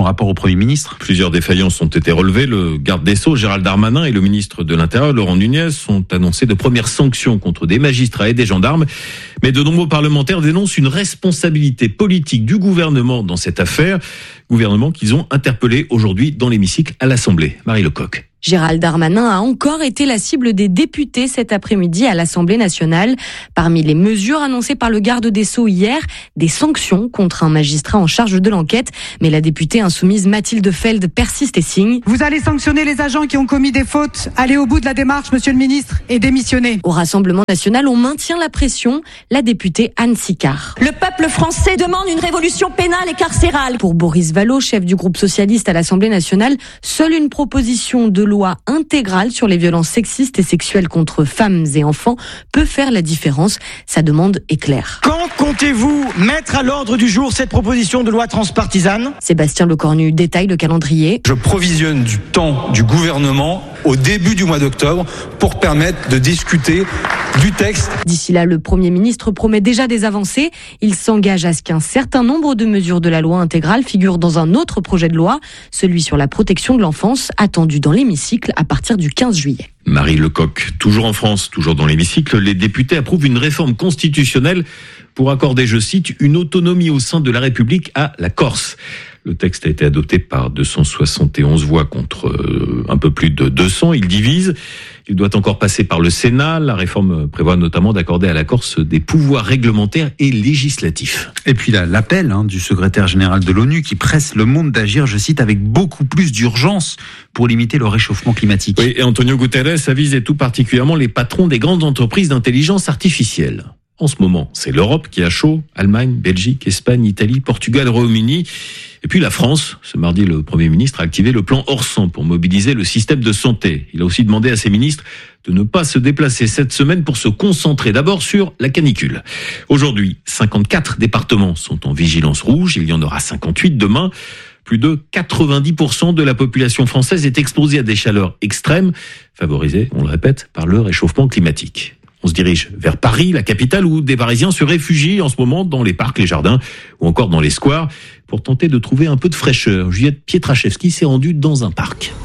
[SPEAKER 2] Premier ministre.
[SPEAKER 17] Plusieurs défaillances ont été relevées. Le garde des Sceaux, Gérald Darmanin, et le ministre de l'Intérieur, Laurent Nunez, ont annoncé de premières sanctions contre des magistrats et des gendarmes. Mais de nombreux parlementaires dénoncent une responsabilité politique du gouvernement dans cette affaire. Gouvernement qu'ils ont interpellé aujourd'hui dans l'hémicycle à l'Assemblée. Marie Lecoq.
[SPEAKER 6] Gérald Darmanin a encore été la cible des députés cet après-midi à l'Assemblée nationale. Parmi les mesures annoncées par le garde des Sceaux hier, des sanctions contre un magistrat en charge de l'enquête. Mais la députée insoumise Mathilde Feld persiste et signe.
[SPEAKER 7] Vous allez sanctionner les agents qui ont commis des fautes. Allez au bout de la démarche, monsieur le ministre, et démissionnez.
[SPEAKER 6] Au Rassemblement national, on maintient la pression. La députée Anne Sicard.
[SPEAKER 23] Le peuple français demande une révolution pénale et carcérale.
[SPEAKER 6] Pour Boris Vallaud, chef du groupe socialiste à l'Assemblée nationale, seule une proposition de loi loi intégrale sur les violences sexistes et sexuelles contre femmes et enfants peut faire la différence. Sa demande est claire.
[SPEAKER 24] Quand comptez-vous mettre à l'ordre du jour cette proposition de loi transpartisane ?
[SPEAKER 6] Sébastien Lecornu détaille le calendrier.
[SPEAKER 25] Je provisionne du temps du gouvernement au début du mois d'octobre pour permettre de discuter du texte.
[SPEAKER 6] D'ici là, le Premier ministre promet déjà des avancées. Il s'engage à ce qu'un certain nombre de mesures de la loi intégrale figurent dans un autre projet de loi, celui sur la protection de l'enfance, attendu dans l'hémicycle à partir du quinze juillet.
[SPEAKER 17] Marie Lecoq, toujours en France, toujours dans l'hémicycle, les députés approuvent une réforme constitutionnelle pour accorder, je cite, une autonomie au sein de la République à la Corse. Le texte a été adopté par deux cent soixante et onze voix contre euh, un peu plus de deux cents. Il divise. Il doit encore passer par le Sénat. La réforme prévoit notamment d'accorder à la Corse des pouvoirs réglementaires et législatifs.
[SPEAKER 2] Et puis là, l'appel hein, du secrétaire général de l'ONU qui presse le monde d'agir, je cite, avec beaucoup plus d'urgence pour limiter le réchauffement climatique.
[SPEAKER 17] Oui, et Antonio Guterres a visé tout particulièrement les patrons des grandes entreprises d'intelligence artificielle. En ce moment, c'est l'Europe qui a chaud, Allemagne, Belgique, Espagne, Italie, Portugal, Royaume-Uni. Et puis la France, ce mardi, le Premier ministre a activé le plan Orsan pour mobiliser le système de santé. Il a aussi demandé à ses ministres de ne pas se déplacer cette semaine pour se concentrer d'abord sur la canicule. Aujourd'hui, cinquante-quatre départements sont en vigilance rouge, il y en aura cinquante-huit demain. Plus de quatre-vingt-dix pour cent de la population française est exposée à des chaleurs extrêmes, favorisées, on le répète, par le réchauffement climatique. On se dirige vers Paris, la capitale, où des Parisiens se réfugient en ce moment dans les parcs, les jardins ou encore dans les squares pour tenter de trouver un peu de fraîcheur. Juliette Pietraszewski s'est rendue dans un parc.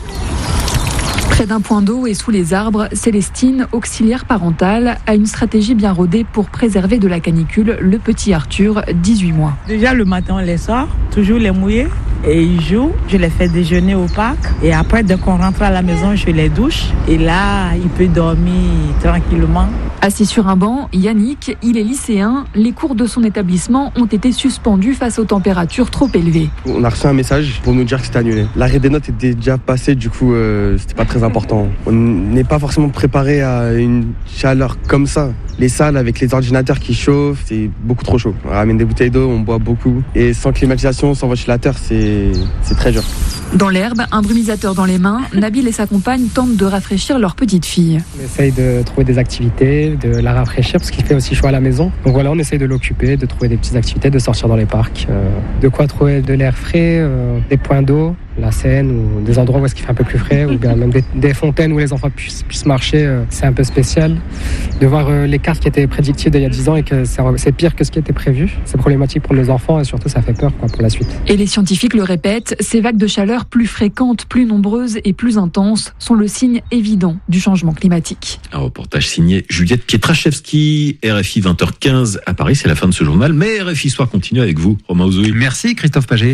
[SPEAKER 26] Près d'un point d'eau et sous les arbres, Célestine, auxiliaire parentale, a une stratégie bien rodée pour préserver de la canicule le petit Arthur, dix-huit mois.
[SPEAKER 27] Déjà le matin, on les sort, toujours les mouiller, et ils jouent. Je les fais déjeuner au parc, et après, dès qu'on rentre à la maison, je les douche, et là, il peut dormir tranquillement.
[SPEAKER 26] Assis sur un banc, Yannick, il est lycéen. Les cours de son établissement ont été suspendus face aux températures trop élevées.
[SPEAKER 28] On a reçu un message pour nous dire que c'était annulé. L'arrêt des notes était déjà passé, du coup, euh, c'était pas très important. On n'est pas forcément préparé à une chaleur comme ça. Les salles avec les ordinateurs qui chauffent, c'est beaucoup trop chaud. On ramène des bouteilles d'eau, on boit beaucoup. Et sans climatisation, sans ventilateur, c'est, c'est très dur.
[SPEAKER 26] Dans l'herbe, un brumisateur dans les mains, Nabil et sa compagne tentent de rafraîchir leur petite fille.
[SPEAKER 29] On essaye de trouver des activités, de la rafraîchir parce qu'il fait aussi chaud à la maison. Donc voilà, on essaye de l'occuper, de trouver des petites activités, de sortir dans les parcs. Euh, de quoi trouver de l'air frais, euh, des points d'eau, la Seine ou des endroits où est-ce qu'il fait un peu plus frais, ou bien même des, des fontaines où les enfants puissent, puissent marcher. Euh, c'est un peu spécial. De voir euh, les cartes qui étaient prédictives d'il y a dix ans et que c'est, c'est pire que ce qui était prévu. C'est problématique pour nos enfants et surtout ça fait peur quoi, pour la suite.
[SPEAKER 26] Et les scientifiques le répètent, ces vagues de chaleur plus fréquentes, plus nombreuses et plus intenses sont le signe évident du changement climatique.
[SPEAKER 17] Un reportage signé Juliette Pietraszewski, R F I vingt heures quinze à Paris, c'est la fin de ce journal, mais R F I Soir continue avec vous, Romain Ozoui.
[SPEAKER 2] Merci Christophe Paget.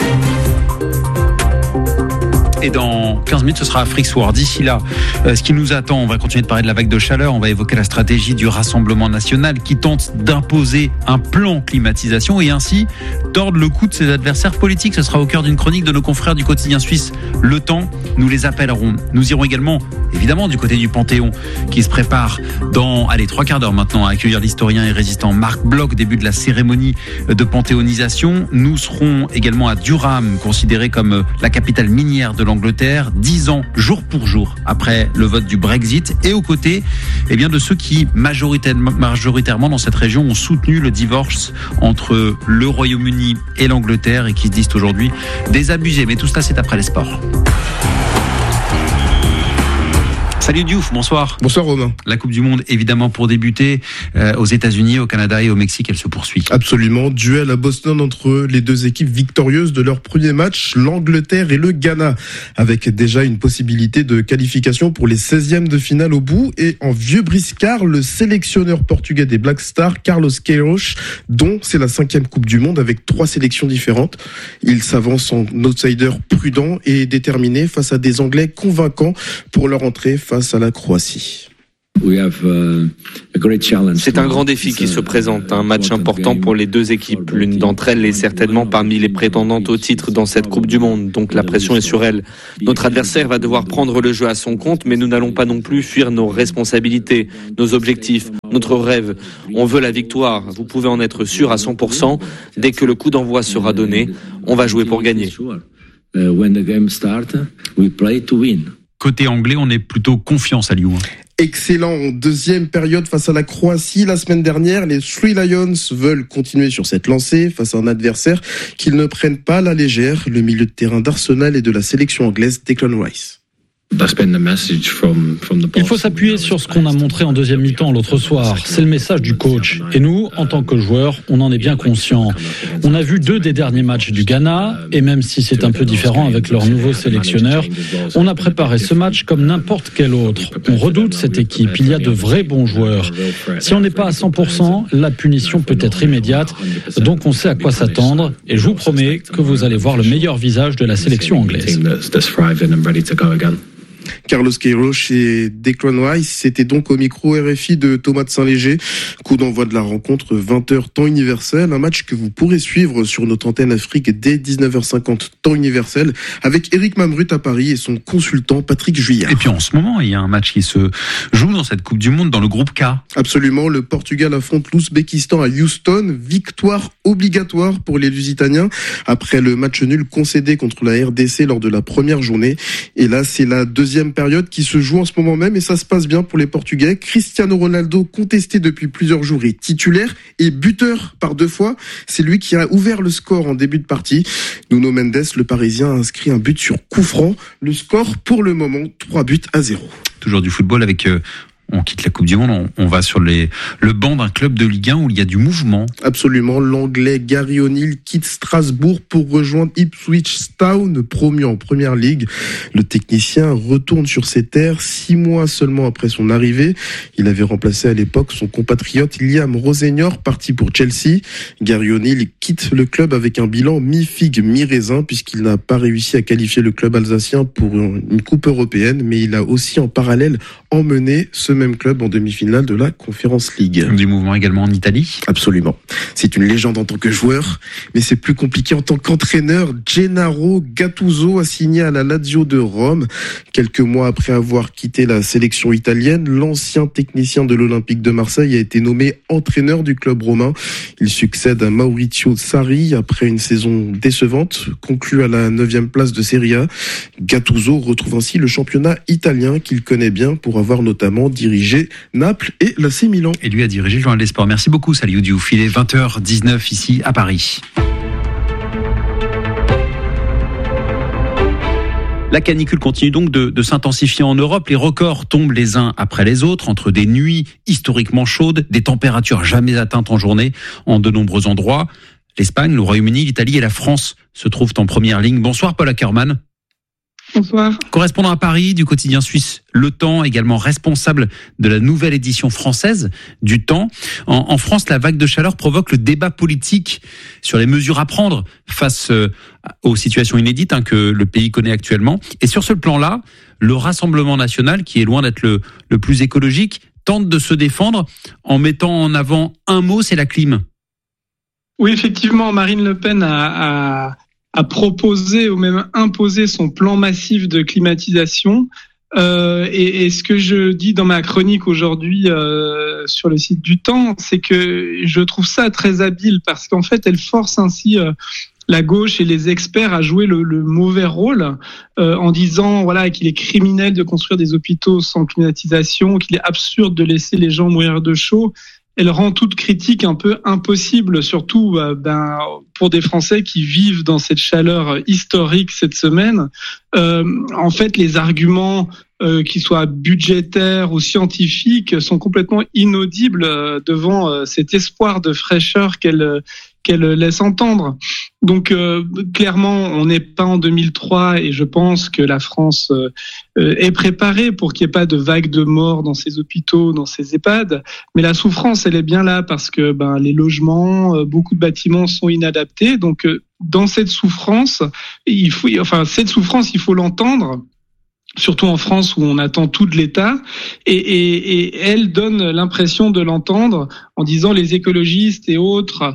[SPEAKER 2] Et dans quinze minutes, ce sera Afrique Soir. D'ici là, euh, ce qui nous attend, on va continuer de parler de la vague de chaleur. On va évoquer la stratégie du Rassemblement national qui tente d'imposer un plan climatisation et ainsi tordre le cou de ses adversaires politiques. Ce sera au cœur d'une chronique de nos confrères du quotidien suisse Le Temps. Nous les appellerons. Nous irons également, évidemment, du côté du Panthéon qui se prépare dans, allez, trois quarts d'heure maintenant à accueillir l'historien et résistant Marc Bloch, début de la cérémonie de panthéonisation. Nous serons également à Durham, considéré comme la capitale minière de l'Angleterre, dix ans jour pour jour après le vote du Brexit, et aux côtés eh bien, de ceux qui majoritairement, majoritairement dans cette région ont soutenu le divorce entre le Royaume-Uni et l'Angleterre et qui se disent aujourd'hui désabusés. Mais tout cela, c'est après les sports. Salut Diouf, bonsoir.
[SPEAKER 1] Bonsoir Romain.
[SPEAKER 2] La Coupe du Monde, évidemment, pour débuter, euh, aux États-Unis, au Canada et au Mexique, elle se poursuit.
[SPEAKER 1] Absolument. Duel à Boston entre les deux équipes victorieuses de leur premier match, l'Angleterre et le Ghana, avec déjà une possibilité de qualification pour les seizièmes de finale au bout. Et en vieux briscard, le sélectionneur portugais des Black Stars, Carlos Queiroz, dont c'est la cinquième Coupe du Monde avec trois sélections différentes. Il s'avance en outsider prudent et déterminé face à des Anglais convaincants pour leur entrée face à la Croatie.
[SPEAKER 3] C'est un grand défi qui se présente, un match important pour les deux équipes. L'une d'entre elles est certainement parmi les prétendantes au titre dans cette Coupe du Monde, donc la pression est sur elle. Notre adversaire va devoir prendre le jeu à son compte, mais nous n'allons pas non plus fuir nos responsabilités, nos objectifs, notre rêve. On veut la victoire, vous pouvez en être sûr à cent pour cent. Dès que le coup d'envoi sera donné, on va jouer pour gagner.
[SPEAKER 2] Côté anglais, on est plutôt confiant, Saliou.
[SPEAKER 1] Excellent en deuxième période face à la Croatie. La semaine dernière, les Three Lions veulent continuer sur cette lancée face à un adversaire qu'ils ne prennent pas à la légère, le milieu de terrain d'Arsenal et de la sélection anglaise Declan Rice.
[SPEAKER 5] Il faut s'appuyer sur ce qu'on a montré en deuxième mi-temps l'autre soir. C'est le message du coach. Et nous, en tant que joueurs, on en est bien conscients. On a vu deux des derniers matchs du Ghana, et même si c'est un peu différent avec leur nouveau sélectionneur, on a préparé ce match comme n'importe quel autre. On redoute cette équipe. Il y a de vrais bons joueurs. Si on n'est pas à cent pour cent, la punition peut être immédiate. Donc on sait à quoi s'attendre. Et je vous promets que vous allez voir le meilleur visage de la sélection anglaise.
[SPEAKER 1] Carlos Queiroz et Declan Rice, c'était donc au micro R F I de Thomas de Saint-Léger. Coup d'envoi de la rencontre, vingt heures temps universel, un match que vous pourrez suivre sur notre antenne Afrique dès dix-neuf heures cinquante temps universel avec Eric Mamrut à Paris et son consultant Patrick Juillard.
[SPEAKER 2] Et puis en ce moment, il y a un match qui se joue dans cette Coupe du Monde dans le groupe K.
[SPEAKER 1] Absolument, le Portugal affronte l'Ouzbékistan à Houston, victoire obligatoire pour les Lusitaniens après le match nul concédé contre la R D C lors de la première journée. Et là, c'est la deuxième période qui se joue en ce moment même et ça se passe bien pour les Portugais. Cristiano Ronaldo, contesté depuis plusieurs jours, est titulaire et buteur par deux fois. C'est lui qui a ouvert le score en début de partie. Nuno Mendes, le Parisien, a inscrit un but sur coup franc. Le score pour le moment, trois buts à zéro.
[SPEAKER 2] Toujours du football avec... Euh... On quitte la Coupe du Monde, on, on va sur les, le banc d'un club de Ligue un où il y a du mouvement.
[SPEAKER 1] Absolument, l'Anglais Gary O'Neill quitte Strasbourg pour rejoindre Ipswich Town, promu en Première Ligue. Le technicien retourne sur ses terres six mois seulement après son arrivée. Il avait remplacé à l'époque son compatriote Liam Rosenior, parti pour Chelsea. Gary O'Neill quitte le club avec un bilan mi-figue, mi-raisin, puisqu'il n'a pas réussi à qualifier le club alsacien pour une coupe européenne, mais il a aussi en parallèle emmené ce même club en demi-finale de la Conference League.
[SPEAKER 2] Du mouvement également en Italie.
[SPEAKER 1] Absolument. C'est une légende en tant que joueur, mais c'est plus compliqué en tant qu'entraîneur. Gennaro Gattuso a signé à la Lazio de Rome. Quelques mois après avoir quitté la sélection italienne, l'ancien technicien de l'Olympique de Marseille a été nommé entraîneur du club romain. Il succède à Maurizio Sarri après une saison décevante, conclue à la neuvième place de Serie A. Gattuso retrouve ainsi le championnat italien qu'il connaît bien pour avoir notamment dirigé Naples et l'A C Milan.
[SPEAKER 2] Et lui a dirigé le journal des sports. Merci beaucoup, Saliou Diouf. Il est vingt heures dix-neuf ici à Paris. La canicule continue donc de, de s'intensifier en Europe. Les records tombent les uns après les autres, entre des nuits historiquement chaudes, des températures jamais atteintes en journée en de nombreux endroits. L'Espagne, le Royaume-Uni, l'Italie et la France se trouvent en première ligne. Bonsoir Paul Ackermann.
[SPEAKER 8] Bonsoir.
[SPEAKER 2] Correspondant à Paris du quotidien suisse Le Temps, également responsable de la nouvelle édition française du Temps. En, en France, la vague de chaleur provoque le débat politique sur les mesures à prendre face euh, aux situations inédites hein, que le pays connaît actuellement. Et sur ce plan-là, le Rassemblement national, qui est loin d'être le, le plus écologique, tente de se défendre en mettant en avant un mot, c'est la clim.
[SPEAKER 8] Oui, effectivement, Marine Le Pen a... a... a proposé ou même imposé son plan massif de climatisation. Euh, et, et ce que je dis dans ma chronique aujourd'hui euh, sur le site du Temps, c'est que je trouve ça très habile parce qu'en fait, elle force ainsi euh, la gauche et les experts à jouer le, le mauvais rôle euh, en disant voilà qu'il est criminel de construire des hôpitaux sans climatisation, qu'il est absurde de laisser les gens mourir de chaud. Elle rend toute critique un peu impossible, surtout euh, ben, pour des Français qui vivent dans cette chaleur historique cette semaine. Euh, en fait, les arguments euh, qu'ils soient budgétaires ou scientifiques, sont complètement inaudibles euh, devant euh, cet espoir de fraîcheur qu'elle qu'elle laisse entendre. Donc euh, clairement, on n'est pas en deux mille trois et je pense que la France euh, est préparée pour qu'il n'y ait pas de vague de morts dans ses hôpitaux, dans ses EHPAD. Mais la souffrance, elle est bien là parce que ben, les logements, euh, beaucoup de bâtiments sont inadaptés. Donc euh, dans cette souffrance, il faut, enfin cette souffrance, il faut l'entendre. Surtout en France où on attend tout de l'État, et, et, et elle donne l'impression de l'entendre en disant les écologistes et autres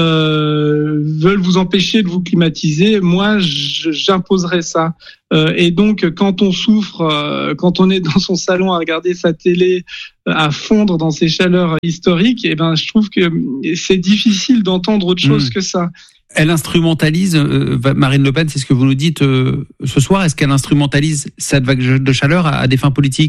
[SPEAKER 8] euh, veulent vous empêcher de vous climatiser, moi j'imposerai ça. Euh, et donc quand on souffre, euh, quand on est dans son salon à regarder sa télé, euh, à fondre dans ses chaleurs historiques, et ben je trouve que c'est difficile d'entendre autre chose mmh. que ça.
[SPEAKER 2] Elle instrumentalise, euh, Marine Le Pen, c'est ce que vous nous dites euh, ce soir, est-ce qu'elle instrumentalise cette vague de chaleur à, à des fins politiques ?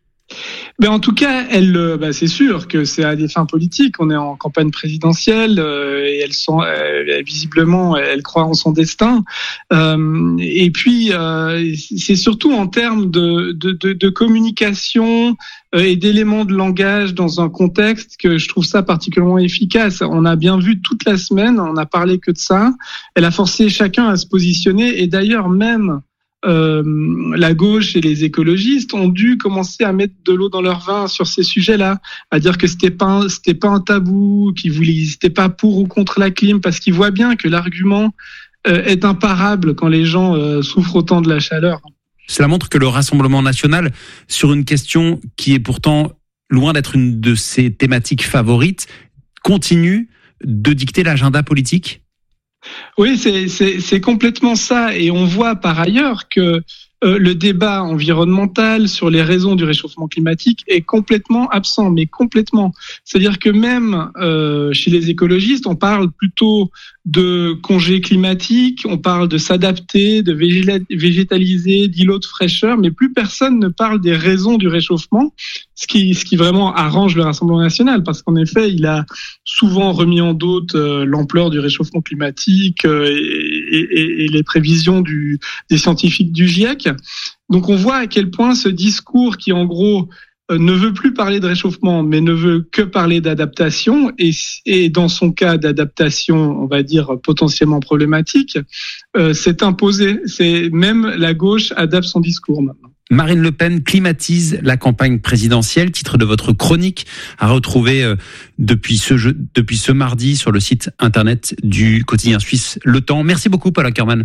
[SPEAKER 8] Ben en tout cas, elle, bah c'est sûr que c'est à des fins politiques. On est en campagne présidentielle euh, et elle sent, euh, visiblement, elle croit en son destin. Euh, et puis, euh, c'est surtout en termes de, de, de, de communication euh, et d'éléments de langage dans un contexte que je trouve ça particulièrement efficace. On a bien vu toute la semaine, on n'a parlé que de ça. Elle a forcé chacun à se positionner et d'ailleurs même Euh, la gauche et les écologistes ont dû commencer à mettre de l'eau dans leur vin sur ces sujets-là, à dire que c'était pas un, c'était pas un tabou, qu'ils voulaient, c'était pas pour ou contre la clim, parce qu'ils voient bien que l'argument euh, est imparable quand les gens euh, souffrent autant de la chaleur.
[SPEAKER 2] Cela montre que le Rassemblement national, sur une question qui est pourtant loin d'être une de ses thématiques favorites, continue de dicter l'agenda politique.
[SPEAKER 8] Oui, c'est, c'est, c'est complètement ça. Et on voit par ailleurs que euh, le débat environnemental sur les raisons du réchauffement climatique est complètement absent, mais complètement. C'est-à-dire que même euh, chez les écologistes, on parle plutôt de congés climatiques, on parle de s'adapter, de végétaliser, d'îlots de fraîcheur, mais plus personne ne parle des raisons du réchauffement, ce qui, ce qui vraiment arrange le Rassemblement national, parce qu'en effet, il a souvent remis en doute euh, l'ampleur du réchauffement climatique euh, et, et, et les prévisions du, des scientifiques du GIEC. Donc on voit à quel point ce discours qui en gros euh, ne veut plus parler de réchauffement mais ne veut que parler d'adaptation et, et dans son cas d'adaptation on va dire potentiellement problématique euh, s'est imposé. C'est même la gauche adapte son discours maintenant.
[SPEAKER 2] Marine Le Pen climatise la campagne présidentielle, titre de votre chronique à retrouver euh, depuis ce jeu, depuis ce mardi sur le site internet du quotidien suisse Le Temps. Merci beaucoup Paul Ackermann.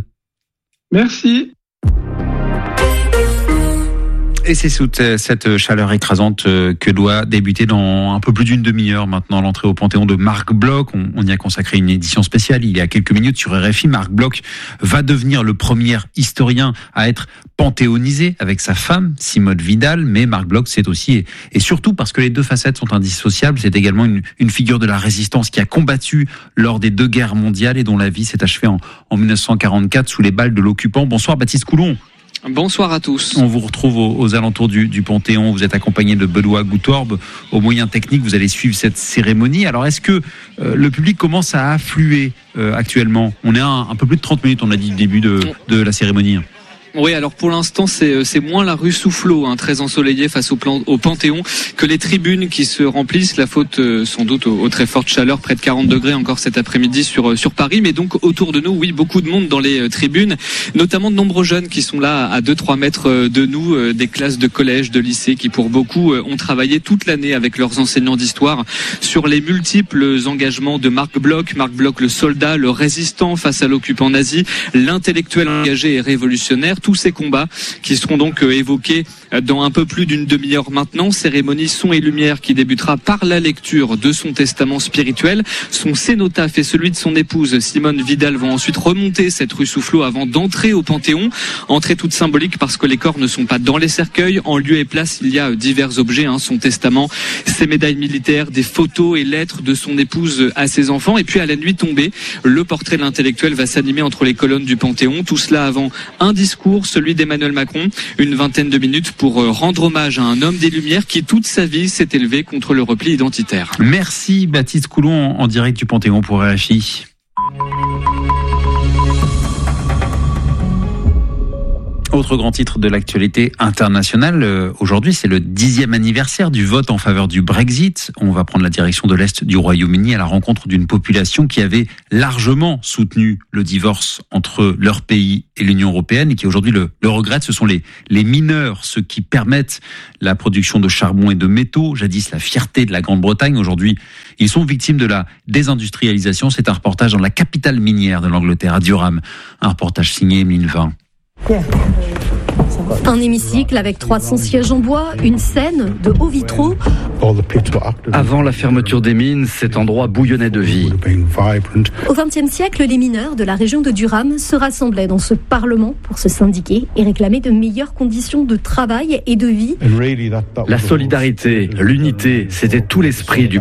[SPEAKER 8] Merci.
[SPEAKER 2] Et c'est sous cette chaleur écrasante que doit débuter dans un peu plus d'une demi-heure maintenant l'entrée au Panthéon de Marc Bloch. On, on y a consacré une édition spéciale il y a quelques minutes sur R F I. Marc Bloch va devenir le premier historien à être panthéonisé avec sa femme Simone Vidal. Mais Marc Bloch, c'est aussi et surtout parce que les deux facettes sont indissociables. C'est également une, une figure de la résistance qui a combattu lors des deux guerres mondiales et dont la vie s'est achevée en, en dix-neuf cent quarante-quatre sous les balles de l'occupant. Bonsoir Baptiste Coulon.
[SPEAKER 9] Bonsoir à tous.
[SPEAKER 2] On vous retrouve aux, aux alentours du, du Panthéon. Vous êtes accompagné de Benoît Goutorbe. Aux moyens techniques, vous allez suivre cette cérémonie. Alors, est-ce que euh, le public commence à affluer euh, actuellement ? On est à un, un peu plus de trente minutes, on a dit, le début de, de la cérémonie.
[SPEAKER 9] Oui, alors pour l'instant, c'est c'est moins la rue Soufflot, hein, très ensoleillée face au, plan, au Panthéon, que les tribunes qui se remplissent. La faute euh, sans doute aux, aux très fortes chaleurs, près de quarante degrés encore cet après-midi sur sur Paris. Mais donc autour de nous, oui, beaucoup de monde dans les euh, tribunes, notamment de nombreux jeunes qui sont là à deux trois mètres de nous, euh, des classes de collège, de lycée, qui pour beaucoup euh, ont travaillé toute l'année avec leurs enseignants d'histoire sur les multiples engagements de Marc Bloch. Marc Bloch, le soldat, le résistant face à l'occupant nazi, l'intellectuel engagé et révolutionnaire. Tous ces combats qui seront donc évoqués dans un peu plus d'une demi-heure maintenant. Cérémonie son et lumière qui débutera par la lecture de son testament spirituel. Son cénotaphe et celui de son épouse Simone Vidal vont ensuite remonter cette rue Soufflot avant d'entrer au Panthéon. Entrée toute symbolique parce que les corps ne sont pas dans les cercueils. En lieu et place, il y a divers objets, hein, son testament, ses médailles militaires, des photos et lettres de son épouse à ses enfants. Et puis à la nuit tombée, le portrait de l'intellectuel va s'animer entre les colonnes du Panthéon. Tout cela avant un discours, celui d'Emmanuel Macron, une vingtaine de minutes pour rendre hommage à un homme des Lumières qui toute sa vie s'est élevé contre le repli identitaire.
[SPEAKER 2] Merci Baptiste Coulon en direct du Panthéon pour R F I. Autre grand titre de l'actualité internationale, euh, aujourd'hui c'est le dixième anniversaire du vote en faveur du Brexit. On va prendre la direction de l'Est du Royaume-Uni à la rencontre d'une population qui avait largement soutenu le divorce entre leur pays et l'Union européenne et qui aujourd'hui le, le regrette. Ce sont les, les mineurs, ceux qui permettent la production de charbon et de métaux, jadis la fierté de la Grande-Bretagne. Aujourd'hui, ils sont victimes de la désindustrialisation. C'est un reportage dans la capitale minière de l'Angleterre, à Durham. Un reportage signé Emeline Vin.
[SPEAKER 10] Un hémicycle avec trois cents sièges en bois, une scène de hauts vitraux.
[SPEAKER 11] Avant la fermeture des mines, cet endroit bouillonnait de vie.
[SPEAKER 10] Au vingtième siècle, les mineurs de la région de Durham se rassemblaient dans ce parlement pour se syndiquer et réclamer de meilleures conditions de travail et de vie.
[SPEAKER 11] La solidarité, l'unité, c'était tout l'esprit du